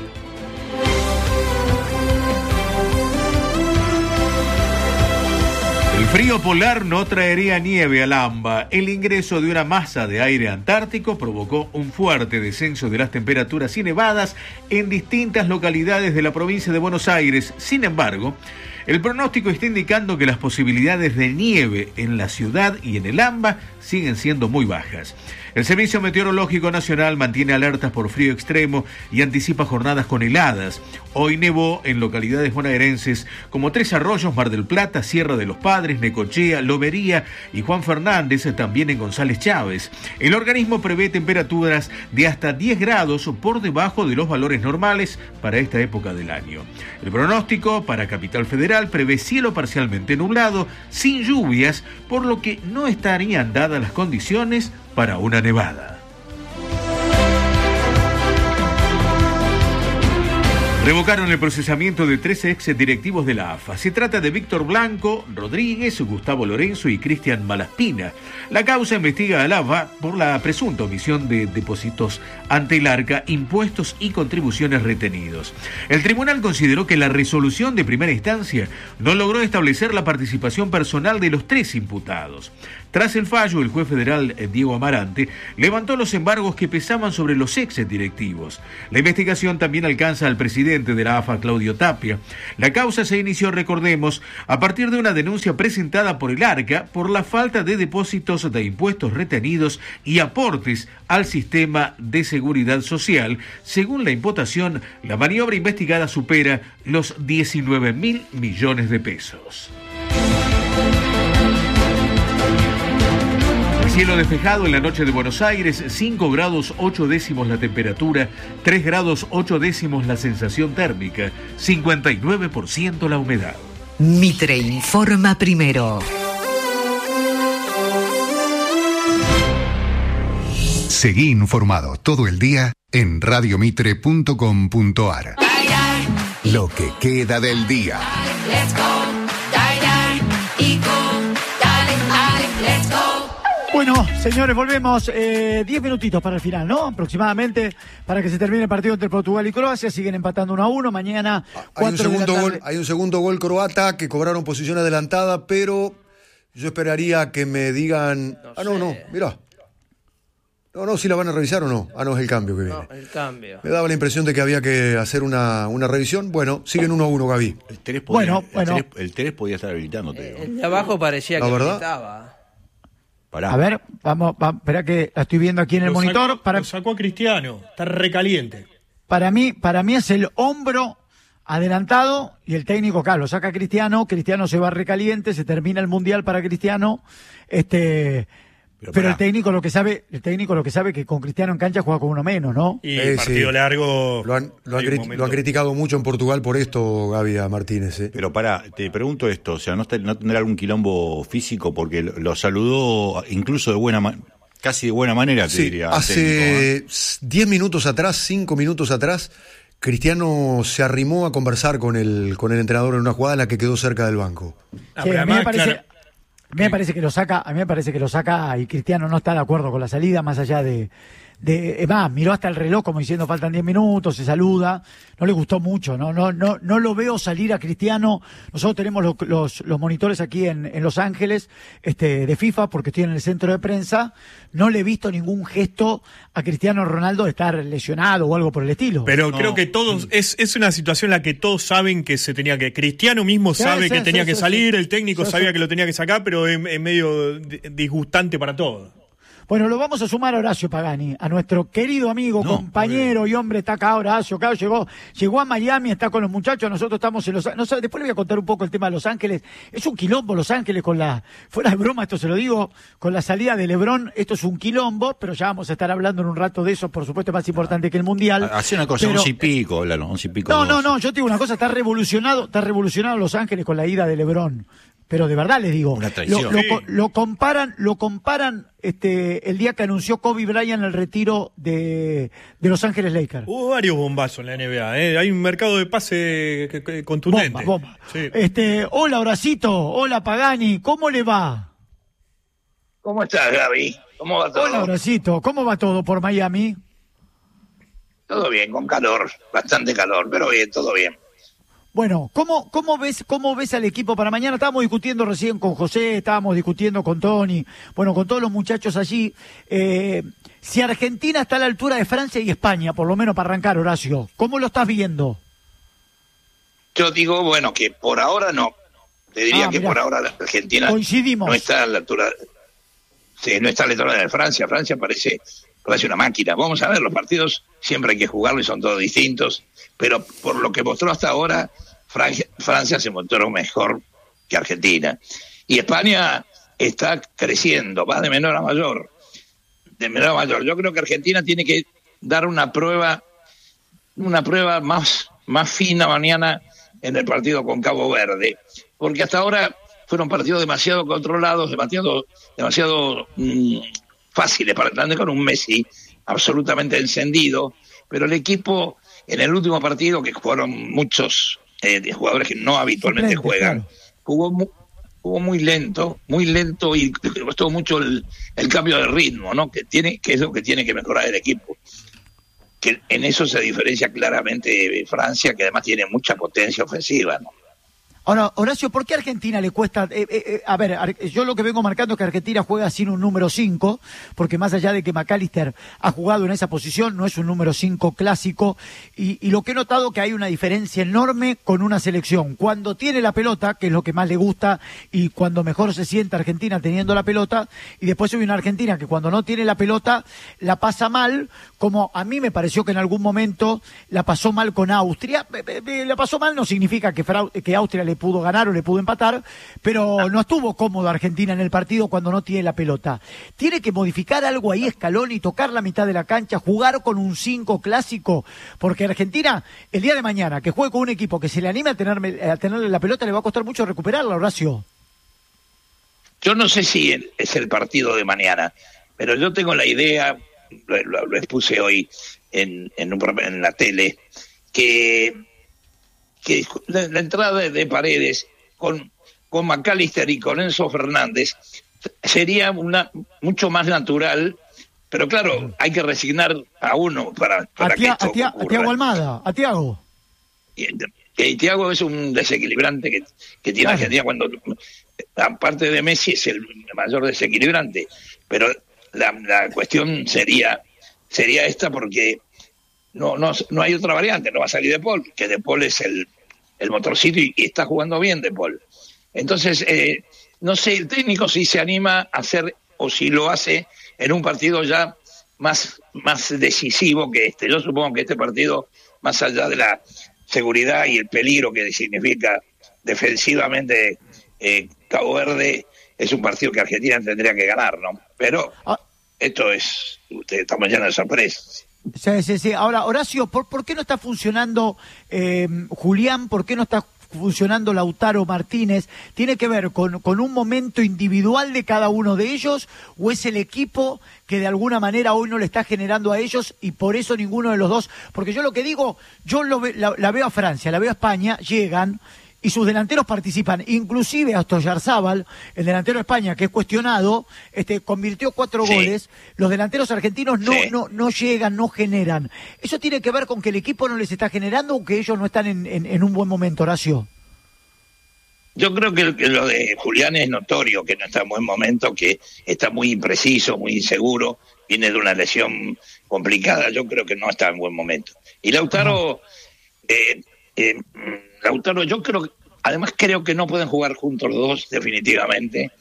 El frío polar no traería nieve al AMBA. El ingreso de una masa de aire antártico provocó un fuerte descenso de las temperaturas y nevadas en distintas localidades de la provincia de Buenos Aires. Sin embargo, el pronóstico está indicando que las posibilidades de nieve en la ciudad y en el AMBA siguen siendo muy bajas. El Servicio Meteorológico Nacional mantiene alertas por frío extremo y anticipa jornadas con heladas. Hoy nevó en localidades bonaerenses como Tres Arroyos, Mar del Plata, Sierra de los Padres, Necochea, Lobería y Juan Fernández, también en González Chávez. El organismo prevé temperaturas de hasta 10 grados por debajo de los valores normales para esta época del año. El pronóstico para Capital Federal prevé cielo parcialmente nublado, sin lluvias, por lo que no estarían dadas las condiciones para una nevada. Revocaron el procesamiento de 13 ex directivos de la AFA. Se trata de Víctor Blanco, Rodríguez, Gustavo Lorenzo y Cristian Malaspina. La causa investiga a la AFA por la presunta omisión de depósitos ante el ARCA, impuestos y contribuciones retenidos. El tribunal consideró que la resolución de primera instancia no logró establecer la participación personal de los 3 imputados. Tras el fallo, el juez federal Diego Amarante levantó los embargos que pesaban sobre los ex directivos. La investigación también alcanza al presidente de la AFA, Claudio Tapia. La causa se inició, recordemos, a partir de una denuncia presentada por el ARCA por la falta de depósitos de impuestos retenidos y aportes al sistema de seguridad social. Según la imputación, la maniobra investigada supera los 19.000 millones de pesos. Cielo despejado en la noche de Buenos Aires, 5 grados 8 décimos la temperatura, 3 grados 8 décimos la sensación térmica, 59% la humedad. Mitre informa primero. Seguí informado todo el día en radiomitre.com.ar. Lo que queda del día. Bueno, señores, volvemos. 10 minutitos para el final, ¿no? Aproximadamente, para que se termine el partido entre Portugal y Croacia. Siguen empatando 1-1. Mañana, 4 de la tarde. Hay un segundo gol croata que cobraron posición adelantada, pero yo esperaría que me digan... mirá. No, si la van a revisar o no. No, es el cambio que viene. No, el cambio. Me daba la impresión de que había que hacer una revisión. Bueno, siguen 1-1, Gaby. El 3 podía estar habilitándote. El de abajo parecía que habilitaba. A ver, vamos, espera que la estoy viendo aquí en el monitor. Lo sacó a Cristiano, está recaliente. Para mí es el hombro adelantado y el técnico, claro, lo saca a Cristiano se va recaliente, se termina el Mundial para Cristiano, pero el técnico lo que sabe que con Cristiano en cancha juega con uno menos, ¿no? Y partido largo. Lo han criticado mucho en Portugal por esto, Gaby, a Martínez. Pero te pregunto esto, o sea, ¿no tendrá algún quilombo físico? Porque lo saludó incluso casi de buena manera, te diría. Hace 10 minutos atrás, 5 minutos atrás, Cristiano se arrimó a conversar con el entrenador en una jugada en la que quedó cerca del banco. Sí, a mí me parece que lo saca y Cristiano no está de acuerdo con la salida, más allá de más, miró hasta el reloj como diciendo faltan 10 minutos, se saluda, no le gustó mucho, no lo veo salir a Cristiano. Nosotros tenemos los monitores aquí en Los Ángeles, de FIFA, porque estoy en el centro de prensa, no le he visto ningún gesto a Cristiano Ronaldo de estar lesionado o algo por el estilo. Pero creo que todos, es una situación en la que todos saben que se tenía que, Cristiano mismo sabe que tenía que salir, el técnico sabía que lo tenía que sacar, pero es medio disgustante para todos. Bueno, lo vamos a sumar a Horacio Pagani, a nuestro querido amigo, compañero y hombre, está acá Horacio, claro, llegó a Miami, está con los muchachos, nosotros estamos en después le voy a contar un poco el tema de Los Ángeles. Es un quilombo Los Ángeles fuera de broma, esto se lo digo, con la salida de LeBron, esto es un quilombo, pero ya vamos a estar hablando en un rato de eso, por supuesto es más importante que el Mundial. Hacía una cosa, 11 y pico. No, yo te digo una cosa, está revolucionado Los Ángeles con la ida de LeBron. Pero de verdad les digo, lo comparan el día que anunció Kobe Bryant el retiro de Los Ángeles Lakers. Hubo varios bombazos en la NBA, hay un mercado de pase contundente. Bomba. Sí. Hola Horacito, hola Pagani, ¿cómo le va? ¿Cómo estás, Gaby? ¿Cómo va todo? Hola Horacito, ¿cómo va todo por Miami? Todo bien, con calor, bastante calor, pero bien, todo bien. Bueno, ¿cómo ves al equipo para mañana? Estábamos discutiendo recién con José, estábamos discutiendo con Tony, bueno, con todos los muchachos allí. Si Argentina está a la altura de Francia y España, por lo menos para arrancar, Horacio, ¿cómo lo estás viendo? Yo digo, bueno, que por ahora no. Te diría que por ahora la Argentina coincidimos. No está a la altura. Sí, no está la historia de Francia. Francia parece una máquina. Vamos a ver, los partidos siempre hay que jugarlo y son todos distintos, pero por lo que mostró hasta ahora, Francia se mostró mejor que Argentina. Y España está creciendo, va de menor a mayor. De menor a mayor. Yo creo que Argentina tiene que dar una prueba más fina mañana en el partido con Cabo Verde, porque hasta ahora fueron partidos demasiado controlados, demasiado fáciles para entender, con un Messi absolutamente encendido, pero el equipo en el último partido, que fueron muchos jugadores que no habitualmente juegan, jugó muy lento y le costó mucho el cambio de ritmo, ¿no? Que es lo que tiene que mejorar el equipo. Que en eso se diferencia claramente Francia, que además tiene mucha potencia ofensiva, ¿no? Ahora, Horacio, ¿por qué a Argentina le cuesta? A ver, yo lo que vengo marcando es que Argentina juega sin un número 5, porque más allá de que McAllister ha jugado en esa posición, no es un número 5 clásico, y lo que he notado que hay una diferencia enorme con una selección. Cuando tiene la pelota, que es lo que más le gusta, y cuando mejor se sienta Argentina teniendo la pelota, y después hay una Argentina que cuando no tiene la pelota la pasa mal, como a mí me pareció que en algún momento la pasó mal con Austria. La pasó mal no significa que Austria le pudo ganar o le pudo empatar, pero no estuvo cómodo Argentina en el partido cuando no tiene la pelota. Tiene que modificar algo ahí Scaloni, tocar la mitad de la cancha, jugar con un 5 clásico, porque Argentina, el día de mañana, que juegue con un equipo que se le anime a tenerle la pelota, le va a costar mucho recuperarla, Horacio. Yo no sé si es el partido de mañana, pero yo tengo la idea, lo expuse hoy en la tele, que la entrada de Paredes con McAllister y con Enzo Fernández sería mucho más natural, pero claro, hay que resignar a uno para que esto ocurra. A Thiago Almada, a Thiago. Y Thiago es un desequilibrante que tiene Argentina, cuando aparte de Messi es el mayor desequilibrante, pero la cuestión sería esta, porque no hay otra variante. No va a salir De Paul, que De Paul es el motorcito y está jugando bien De Paul. Entonces, no sé, el técnico si se anima a hacer, o si lo hace en un partido ya más decisivo que este. Yo supongo que este partido, más allá de la seguridad y el peligro que significa defensivamente Cabo Verde, es un partido que Argentina tendría que ganar, ¿no? Pero estamos llenos de sorpresas. Sí. Ahora, Horacio, ¿por qué no está funcionando Julián? ¿Por qué no está funcionando Lautaro Martínez? ¿Tiene que ver con un momento individual de cada uno de ellos, o es el equipo que de alguna manera hoy no le está generando a ellos y por eso ninguno de los dos? Porque yo lo que digo, la veo a Francia, la veo a España, llegan y sus delanteros participan, inclusive hasta Oyarzábal, el delantero de España, que es cuestionado, convirtió 4 goles. Los delanteros argentinos no llegan, no generan. ¿Eso tiene que ver con que el equipo no les está generando o que ellos no están en un buen momento, Horacio? Yo creo que lo de Julián es notorio, que no está en buen momento, que está muy impreciso, muy inseguro, viene de una lesión complicada. Yo creo que no está en buen momento. Y Lautaro... Lautaro, yo creo que no pueden jugar juntos los dos, definitivamente.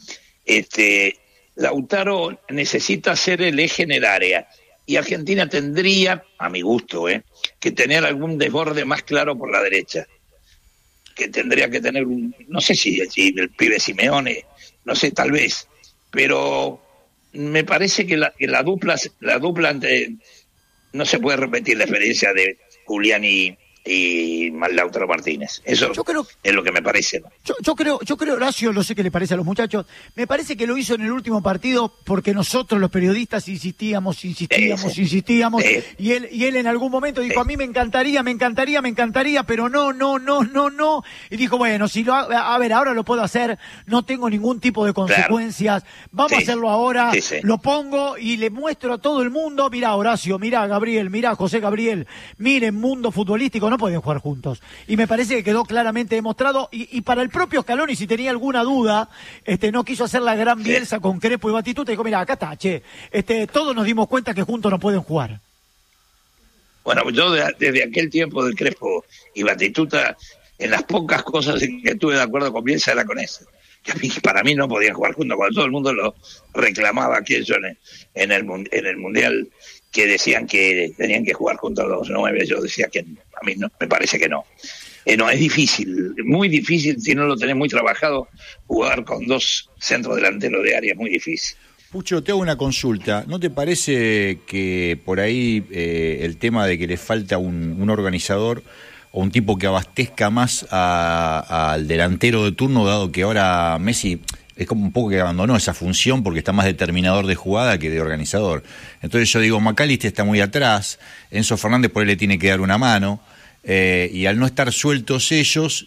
Lautaro necesita ser el eje en el área, y Argentina tendría, a mi gusto, que tener algún desborde más claro por la derecha, que tendría que tener no sé si el pibe Simeone, no sé, tal vez, pero me parece que la dupla no se puede repetir la experiencia de Julián y Lautaro Martínez. Eso es lo que me parece, ¿no? Yo creo, Horacio, no sé qué le parece a los muchachos, me parece que lo hizo en el último partido porque nosotros los periodistas insistíamos, y él en algún momento dijo, a mí me encantaría, pero no, y dijo, bueno, a ver, ahora lo puedo hacer, no tengo ningún tipo de consecuencias, vamos a hacerlo ahora, lo pongo y le muestro a todo el mundo, mirá Horacio, mirá Gabriel, mirá José Gabriel, miren, mundo futbolístico, no pueden jugar juntos. Y me parece que quedó claramente demostrado, y para el propio Scaloni, si tenía alguna duda, no quiso hacer la gran Bielsa con Crespo y Batistuta, y dijo, mira, acá está, todos nos dimos cuenta que juntos no pueden jugar. Bueno, yo desde aquel tiempo de Crespo y Batistuta, en las pocas cosas en que estuve de acuerdo con Bielsa era con eso. que para mí no podían jugar juntos, cuando todo el mundo lo reclamaba aquello en el Mundial, que decían que tenían que jugar juntos los 9, yo decía que a mí no, me parece que no. No, es difícil, muy difícil, si no lo tenés muy trabajado, jugar con 2 centros delanteros de área, es muy difícil. Pucho, te hago una consulta. ¿No te parece que por ahí el tema de que le falta un organizador o un tipo que abastezca más al delantero de turno, dado que ahora Messi es como un poco que abandonó esa función porque está más determinador de jugada que de organizador? Entonces yo digo, McAllister está muy atrás, Enzo Fernández por ahí le tiene que dar una mano, y al no estar sueltos ellos,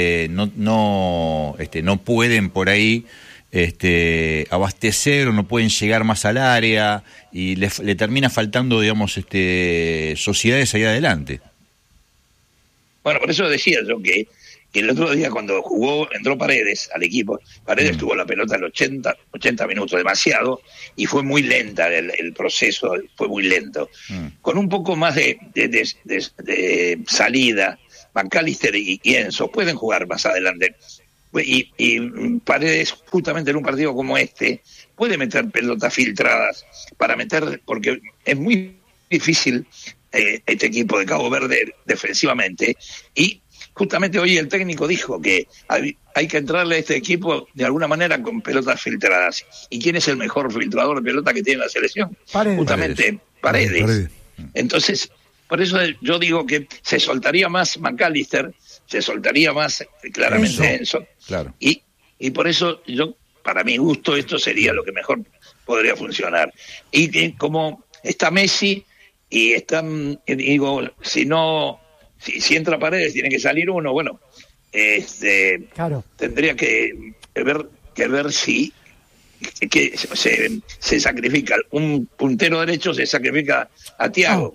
no pueden por ahí abastecer o no pueden llegar más al área y le termina faltando, digamos, sociedades ahí adelante. Bueno, por eso decía yo que el otro día cuando entró Paredes al equipo, Paredes tuvo la pelota en 80 minutos, demasiado, y fue muy lenta el proceso, fue muy lento. Con un poco más de salida, McAllister y Enzo pueden jugar más adelante. Y Paredes, justamente en un partido como este, puede meter pelotas filtradas porque es muy difícil este equipo de Cabo Verde defensivamente, y justamente hoy el técnico dijo que hay que entrarle a este equipo de alguna manera con pelotas filtradas. ¿Y quién es el mejor filtrador de pelota que tiene la selección? Paredes. Justamente Paredes. Entonces, por eso yo digo que se soltaría más McAllister, se soltaría más claramente Enzo. Claro. Y por eso para mi gusto, esto sería lo que mejor podría funcionar. Y como está Messi y están, digo, si entra Paredes tiene que salir uno, bueno, claro, tendría que ver si que se sacrifica un puntero derecho, se sacrifica a Thiago.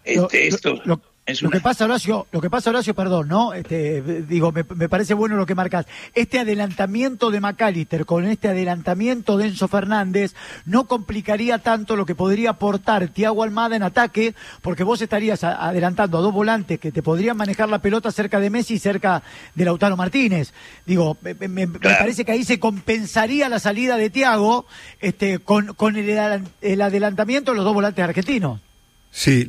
Lo que pasa, Horacio, perdón, ¿no? Me parece bueno lo que marcas. Este adelantamiento de McAllister con este adelantamiento de Enzo Fernández no complicaría tanto lo que podría aportar Thiago Almada en ataque, porque vos estarías adelantando a 2 volantes que te podrían manejar la pelota cerca de Messi y cerca de Lautaro Martínez. Me parece que ahí se compensaría la salida de Thiago con el adelantamiento de los 2 volantes argentinos. Sí,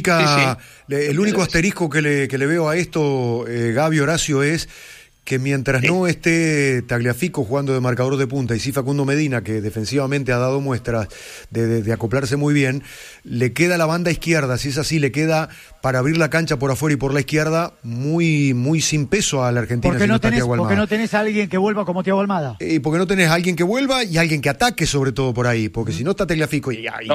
el único asterisco que le veo a esto, Gaby, Horacio, es que mientras no esté Tagliafico jugando de marcador de punta y sí Facundo Medina, que defensivamente ha dado muestras de acoplarse muy bien, le queda la banda izquierda, si es así, le queda para abrir la cancha por afuera y por la izquierda muy muy sin peso a la Argentina. Porque no tenés a alguien que vuelva como Thiago Almada. Y porque no tenés a alguien que vuelva y alguien que ataque sobre todo por ahí, porque si no está Tagliafico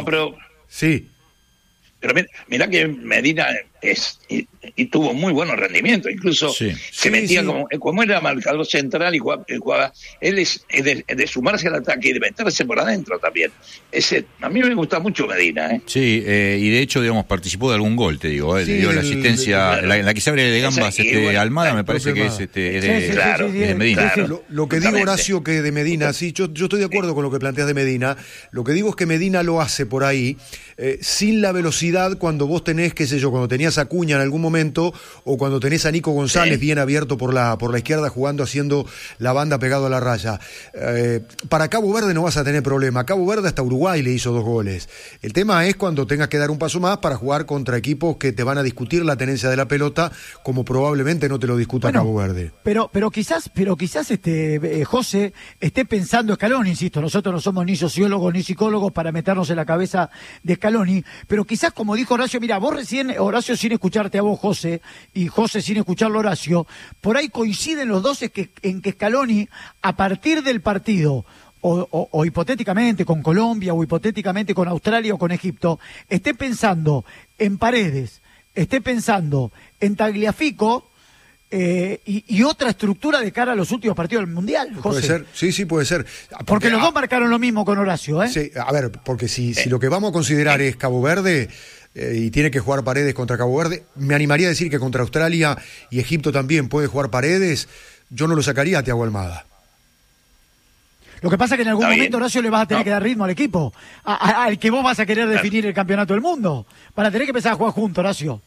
sí. Pero mira que Medina y tuvo muy buenos rendimientos, incluso se metía como era marcador central y jugaba. Él es de sumarse al ataque y de meterse por adentro también. A mí me gusta mucho Medina. Sí, y de hecho, digamos, participó de algún gol, te digo. La asistencia, la que se abre de gambas Almada, me parece que es de Medina. Lo que digo, Horacio, que de Medina, yo estoy de acuerdo con lo que planteas de Medina. Lo que digo es que Medina lo hace por ahí, sin la velocidad cuando vos tenés, cuando tenías a Acuña en algún momento, o cuando tenés a Nico González bien abierto por la izquierda jugando, haciendo la banda pegado a la raya. Para Cabo Verde no vas a tener problema. Cabo Verde hasta Uruguay le hizo 2 goles. El tema es cuando tengas que dar un paso más para jugar contra equipos que te van a discutir la tenencia de la pelota, como probablemente no te lo discuta Cabo Verde. Pero quizás José esté pensando Scaloni, insisto, nosotros no somos ni sociólogos ni psicólogos para meternos en la cabeza de Scaloni, pero quizás, como dijo Horacio, mira, vos recién, Horacio, sin escucharte a vos, José, y José sin escucharlo a Horacio, por ahí coinciden los dos en que Scaloni, a partir del partido, o hipotéticamente con Colombia, o hipotéticamente con Australia o con Egipto, esté pensando en Paredes, esté pensando en Tagliafico, y otra estructura de cara a los últimos partidos del Mundial, José. Puede ser, sí, puede ser. Porque los dos marcaron lo mismo con Horacio, ¿eh? Sí, a ver, porque si lo que vamos a considerar es Cabo Verde, y tiene que jugar Paredes contra Cabo Verde, me animaría a decir que contra Australia y Egipto también puede jugar Paredes, yo no lo sacaría a Thiago Almada. Lo que pasa es que en algún momento, Horacio, le vas a tener que dar ritmo al equipo, al que vos vas a querer definir el campeonato del mundo. Van a tener que empezar a jugar juntos, Horacio.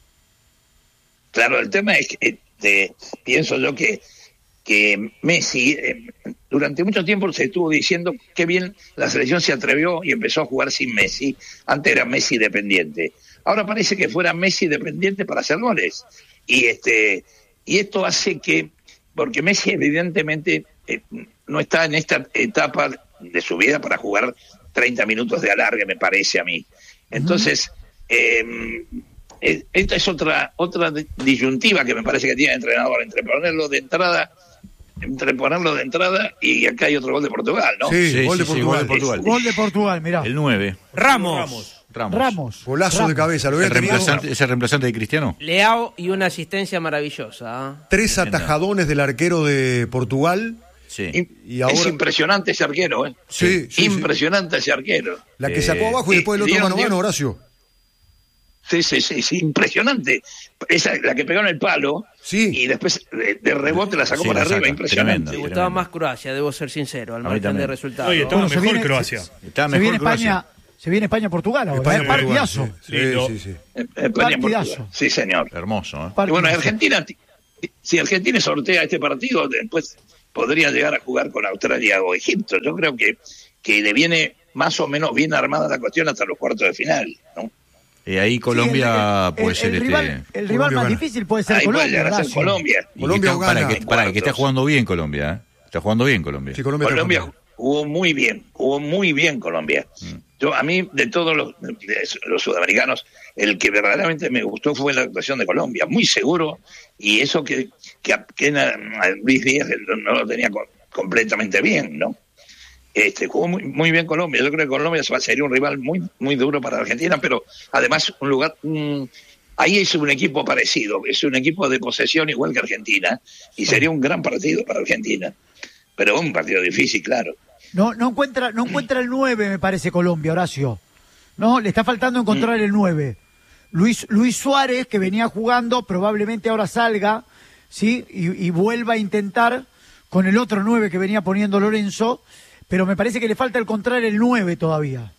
Claro, el tema es que pienso yo que Messi durante mucho tiempo se estuvo diciendo qué bien la selección se atrevió y empezó a jugar sin Messi. Antes era Messi dependiente. Ahora parece que fuera Messi dependiente para hacer goles. Y esto hace que, porque Messi evidentemente no está en esta etapa de su vida para jugar 30 minutos de alargue, me parece a mí. Entonces, esta es otra disyuntiva que me parece que tiene el entrenador entre ponerlo de entrada y acá hay otro gol de Portugal, ¿no? Sí, gol de Portugal. Gol de Portugal, mirá. El 9. Ramos. Golazo de cabeza. Lo ¿Es el reemplazante de Cristiano? Leao y una asistencia maravillosa. 3 atajadones del arquero de Portugal. Sí. Y ahora... Es impresionante ese arquero, ¿eh? Sí. Impresionante ese arquero. La que sacó abajo y después el otro mano a mano, Horacio. Sí, impresionante. Esa, la que pegó en el palo, y después de rebote la sacó para arriba, impresionante. Me gustaba más Croacia, debo ser sincero, al margen de resultados. Oye, estaba mejor Croacia. Se viene España-Portugal ahora, partidazo. Sí. España-Portugal. Sí, señor. Hermoso, Y bueno, Argentina, si Argentina sortea este partido, después podría llegar a jugar con Australia o Egipto. Yo creo que le viene más o menos bien armada la cuestión hasta los cuartos de final, ¿no? Y ahí Colombia puede ser el rival más difícil puede ser ahí Colombia. Puede ser Colombia. Para que está jugando bien Colombia, ¿eh? Está jugando bien Colombia. Sí, Colombia jugó muy bien Colombia. A mí, de todos los sudamericanos, el que verdaderamente me gustó fue la actuación de Colombia, muy seguro, y eso que Luis Díaz no lo tenía completamente bien, ¿no? Jugó muy bien Colombia. Yo creo que Colombia sería un rival muy, muy duro para Argentina, pero además ahí es un equipo parecido, es un equipo de posesión igual que Argentina, y sería un gran partido para Argentina, pero un partido difícil, claro. No encuentra el 9, me parece, Colombia, Horacio. No, le está faltando encontrar el 9. Luis Suárez, que venía jugando, probablemente ahora salga, ¿sí? Y vuelva a intentar con el otro 9 que venía poniendo Lorenzo, pero me parece que le falta encontrar el 9 todavía.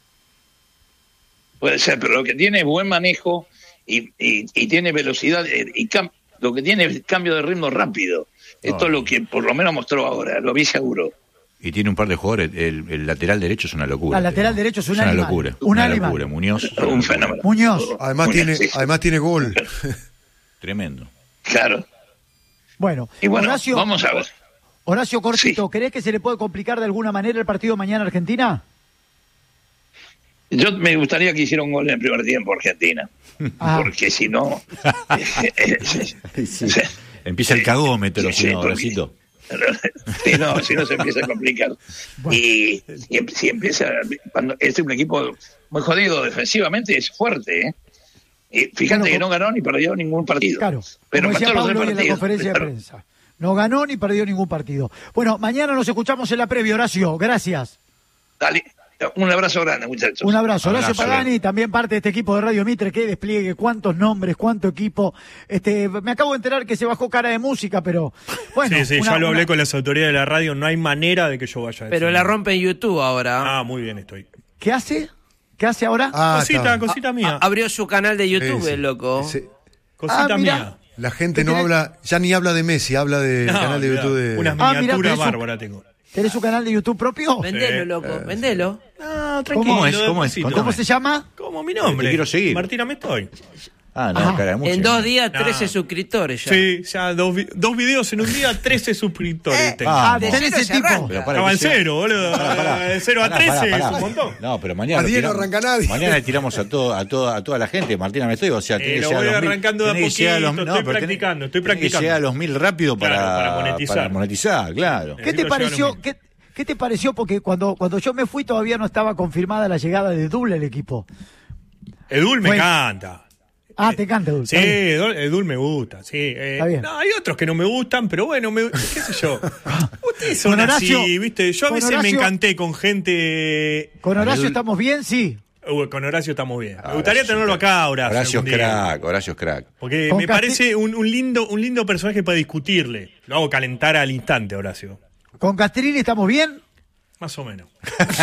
Puede ser, pero lo que tiene es buen manejo y tiene velocidad, lo que tiene es cambio de ritmo rápido. Esto es lo que por lo menos mostró ahora, lo vi seguro. Y tiene un par de jugadores, el lateral derecho es una locura. El lateral derecho es una locura. Una locura, Muñoz. Un fenómeno. Muñoz. Además tiene gol. Tremendo. Claro. Bueno, Horacio, vamos a ver. Horacio cortito, ¿crees que se le puede complicar de alguna manera el partido mañana a Argentina? Yo me gustaría que hiciera un gol en el primer tiempo Argentina. Porque si no... Empieza el cagómetro, si no, Horacito. Si no se empieza a complicar. Bueno. Y si empieza, cuando es un equipo muy jodido defensivamente, es fuerte, ¿eh? Y fíjate que no ganó ni perdió ningún partido. Claro, pero como decía Pablo en la conferencia de prensa. No ganó ni perdió ningún partido. Bueno, mañana nos escuchamos en la previa, Horacio. Gracias. Dale. Un abrazo grande, muchachos. Un abrazo. Horacio Pagani, también parte de este equipo de Radio Mitre, que despliegue, cuántos nombres, cuánto equipo. Me acabo de enterar que se bajó Cara de Música, pero bueno. Sí, ya lo hablé con las autoridades de la radio, no hay manera de que yo vaya a decir. Pero la rompe en YouTube ahora. Muy bien estoy. ¿Qué hace? ¿Qué hace ahora? Cosita mía. Abrió su canal de YouTube, el loco. Cosita mía. La gente no habla, ya ni habla de Messi, habla del canal de YouTube de... Unas miniaturas bárbaras tengo. ¿Tenés un canal de YouTube propio? Vendelo, loco, vendelo. Tranquilo. ¿Cómo se llama? Como mi nombre. Te quiero seguir. Martina me estoy. Cara de música. En 2 días, 13 suscriptores ya. Sí, ya dos videos en un día, 13 suscriptores tengo. ¿Tenés ese tipo? Estaba en 0, boludo. De 0 a 13 es un montón. No, pero mañana. A 10 no arranca nadie. Mañana le tiramos a toda la gente. Martina me estoy, o sea, tiene que lo llegar voy a los 1000. arrancando de a poquito, estoy practicando. Tiene que llegar a los 1000 rápido para monetizar, claro. ¿Qué te pareció? ¿Qué te pareció? Porque cuando yo me fui todavía no estaba confirmada la llegada de Edul al equipo. Edul me encanta. Te encanta Edul. Sí, Edul me gusta, sí. Está bien. No, hay otros que no me gustan, pero bueno, qué sé yo. Ustedes son Horacio, así, ¿viste? Yo a veces me encanté con gente... ¿Con Horacio estamos bien? Sí. Con Horacio estamos bien. Me gustaría tenerlo acá, Horacio es crack. Porque me parece un lindo personaje para discutirle. Lo hago calentar al instante, Horacio. ¿Con Castrilli estamos bien? Más o menos.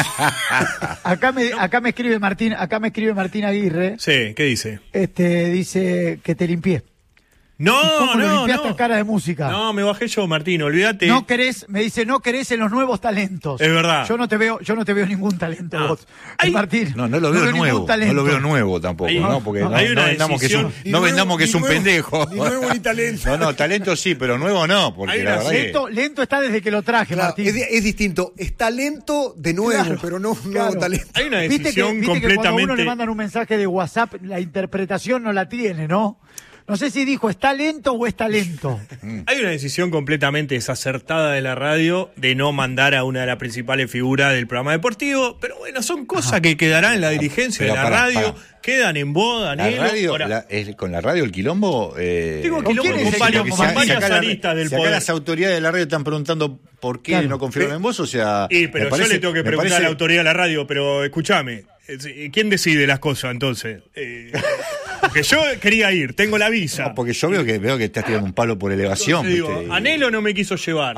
acá me escribe Martín Aguirre. Sí, ¿qué dice? Dice que te limpié. No, le limpiaste cara de música? No, me bajé yo, Martín, olvídate. No querés en los nuevos talentos. Es verdad. Yo no te veo ningún talento, vos. Martín. No lo veo nuevo. No lo veo nuevo tampoco, ¿no? Porque hay una decisión. No vendamos que es un pendejo. Ni nuevo ni talento. No, talento sí, pero nuevo no. Porque la verdad lento está desde que lo traje, claro, Martín. Es distinto. Es talento de nuevo, pero no nuevo talento. Hay una decisión ¿Viste completamente. que cuando a uno le mandan un mensaje de WhatsApp, la interpretación no la tiene, ¿no? No sé si dijo, ¿está lento o está lento? Hay una decisión completamente desacertada de la radio de no mandar a una de las principales figuras del programa deportivo, pero bueno, son cosas que quedarán en la dirigencia de la radio, quedan en boda, Anhelo. Con la radio el quilombo... Tengo quilombo con varias aristas del poder. Acá las autoridades de la radio están preguntando por qué no confiaron en vos, o sea... pero yo le tengo que preguntar a la autoridad de la radio, pero escúchame, ¿quién decide las cosas entonces? Porque yo quería ir, tengo la visa. No, porque yo veo que estás tirando un palo por elevación. Entonces, digo, Anhelo no me quiso llevar.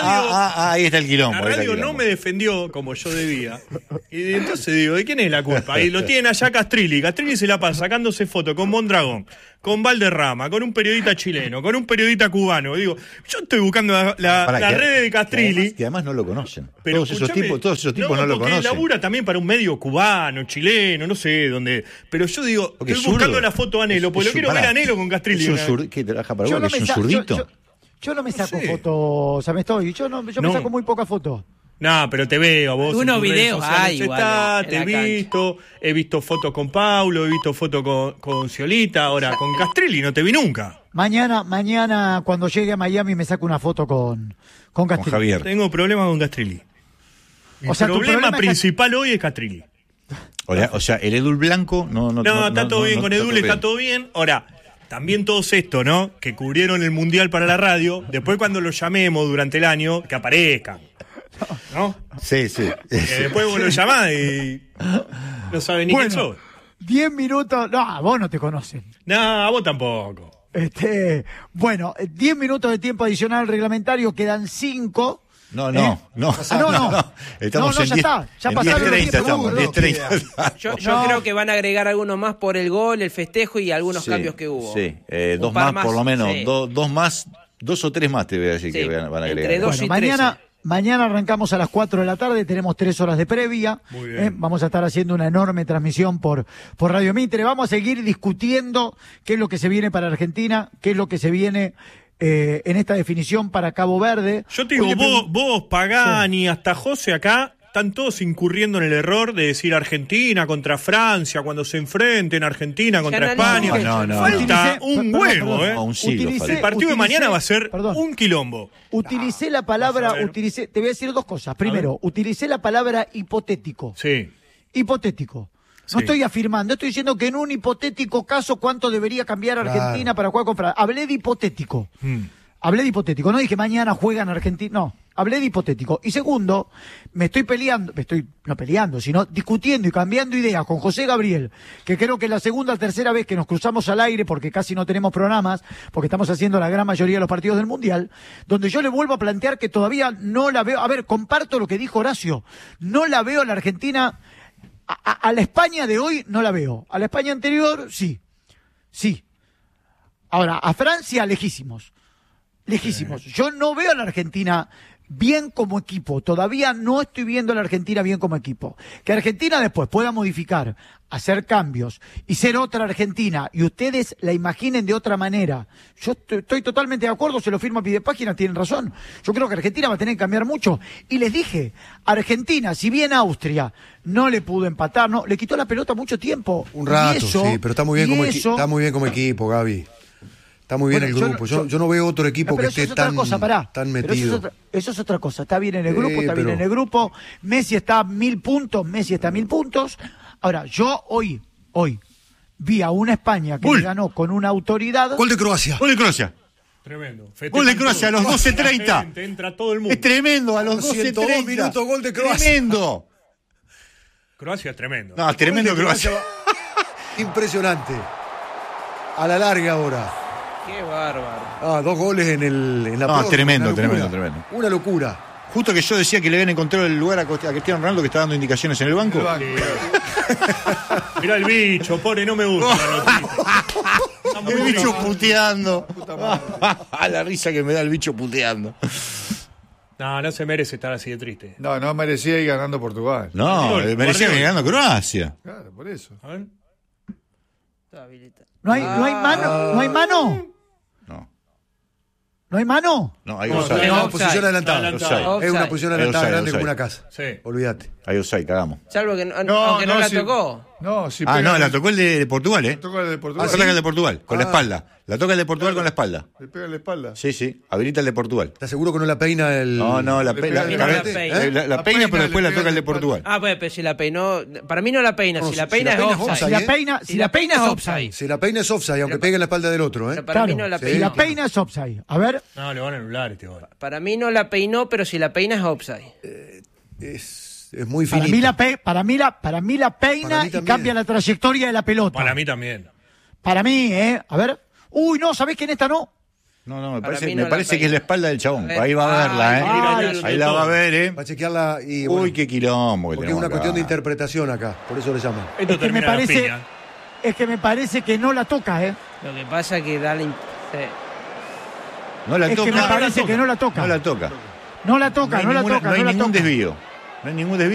Ahí está el quilombo. La radio no me defendió como yo debía. Y entonces digo, ¿de quién es la culpa? Ahí lo tienen allá Castrilli. Castrilli se la pasa sacándose fotos con Mondragón, con Valderrama, con un periodista chileno, con un periodista cubano. Digo, yo estoy buscando la red de Castrilli. Que además no lo conocen. Pero todos esos tipos no lo conocen. Labura también para un medio cubano, chileno, no sé dónde. Pero yo digo, estoy buscando la foto de Anhelo, porque lo quiero ver a Anhelo con Castrilli. ¿Qué trabaja para vos? ¿Es un zurdito? Yo no me saco fotos, o sea, yo me saco muy pocas fotos. No, pero te veo a vos. Unos videos hay igual. Te he visto fotos con Paulo, he visto fotos con Sciolita, ahora con Castrilli no te vi nunca. Mañana cuando llegue a Miami me saco una foto con Castrilli. Con Javier. Tengo problemas con Castrilli. El problema principal hoy es Castrilli. O sea, el Edul Blanco no está todo bien con Edul, está todo bien. Ahora, también todos estos, ¿no? Que cubrieron el Mundial para la radio, después cuando los llamemos durante el año, que aparezcan. ¿No? Sí. Después vos lo llamás y no sabés ni quién sos. 10 minutos. No, a vos no te conocen. No, a vos tampoco. 10 minutos de tiempo adicional reglamentario, quedan 5. No. Estamos en 10. Ya pasaron 10:30 estamos, 10:30. Yo creo que van a agregar algunos más por el gol, el festejo y algunos cambios que hubo. Sí, dos más por lo menos, sí. Dos más, 2 o 3 más te voy a decir que van a agregar. Entre 2 y 13. Mañana arrancamos a las 4 de la tarde, tenemos 3 horas de previa. Muy bien. Vamos a estar haciendo una enorme transmisión por Radio Mitre. Vamos a seguir discutiendo qué es lo que se viene para Argentina, qué es lo que se viene en esta definición para Cabo Verde. Yo te digo, vos Pagani, hasta José acá, están todos incurriendo en el error de decir Argentina contra Francia, cuando se enfrenten Argentina contra España. Falta un huevo, un siglo. El partido de mañana va a ser un quilombo. Utilicé la palabra, te voy a decir 2 cosas. Primero, utilicé la palabra hipotético. Sí. Hipotético. No estoy afirmando, estoy diciendo que en un hipotético caso, ¿cuánto debería cambiar Argentina para jugar con Francia? Hablé de hipotético. No dije mañana juegan Argentina, no. Hablé de hipotético. Y segundo, sino discutiendo y cambiando ideas con José Gabriel, que creo que es la segunda o tercera vez que nos cruzamos al aire, porque casi no tenemos programas, porque estamos haciendo la gran mayoría de los partidos del Mundial, donde yo le vuelvo a plantear que todavía no la veo. A ver, comparto lo que dijo Horacio. No la veo a la Argentina. A la España de hoy no la veo. A la España anterior, sí. Ahora, a Francia, lejísimos. Yo no veo a la Argentina bien como equipo. Todavía no estoy viendo a la Argentina bien como equipo. Que Argentina después pueda modificar, hacer cambios y ser otra Argentina y ustedes la imaginen de otra manera. Yo estoy totalmente de acuerdo, se lo firmo a pie de página, tienen razón. Yo creo que Argentina va a tener que cambiar mucho. Y les dije, Argentina, si bien Austria no le pudo empatar, no, le quitó la pelota mucho tiempo. Un rato, pero está muy bien como equipo, Gaby. Está muy bien el grupo. Yo no veo otro equipo que esté tan metido. Eso es otra cosa. Está bien en el grupo, Messi está a 1000 puntos. Ahora, yo hoy vi a una España que le ganó con una autoridad. Gol de Croacia. Tremendo. Gol de Croacia a los 12:30. Entra todo el mundo. Es tremendo, a los 12:30. minutos, gol de Croacia. Tremendo. Croacia es tremendo. No, tremendo Croacia. Impresionante. A la larga ahora. Qué bárbaro. 2 goles en la prórroga. Tremendo. Una locura. Justo que yo decía que le habían encontrado el lugar a Cristiano Ronaldo, que está dando indicaciones en el banco. Mirá el bicho, pobre, no me gusta la noticia. El bicho puteando. La risa que me da el bicho puteando. No se merece estar así de triste. No merecía ir ganando Portugal. No, merecía ir ganando Croacia. Claro, por eso. A ver. ¿No hay mano? ¿No hay mano? No. ¿No hay mano? No, hay Es offside. una posición adelantada. Offside. Es una posición adelantada Offside, grande como offside. una casa. Sí. Olvídate. Hay offside, cagamos. Salvo que aunque no la tocó. No, si Ah, pega- no, la tocó el de Portugal, ¿eh? toca el de Portugal. La toca el de Portugal, con la espalda. La toca el de Portugal con la espalda. Le pega en la espalda. Sí. Habilita el de Portugal. ¿Estás seguro que no la peina el...? No, la Le peina. pega el La de peina, pero le después la pega toca el de el Portugal. Ah, pues pero si la peinó. Para mí no la peina. No, si la si peina la es peina es offside. offside. Si la peina es offside. Si la peina es offside, aunque pegue en la espalda del otro, ¿eh? Pero para mí no la sí. Si peinó. la peina es offside. A ver. No, le van a anular este gol. Para mí no la peinó, pero si la peina es offside. Es muy Para finito. mí la peina Para mí y también. cambia la trayectoria de la pelota. Para mí también. Para mí, A ver. Uy, no, ¿sabés que en esta no? No, me Para parece, mí no me la parece peina. que es la espalda del chabón. A ver. Ahí va a verla, ¿eh? Ay, Ahí la va a ver, ¿eh? Va a chequearla y... bueno, Uy, qué quilombo que porque es tenemos una cuestión de acá. interpretación acá. Por eso le llaman. Esto Es que me termina la parece, piña. es que me parece que no la toca, Lo que pasa que da la. No la Es toca. que me parece que no la toca. No la toca. No la toca, No hay no la ninguna- toca, no hay no la ningún toca. desvío. No hay ningún desvío.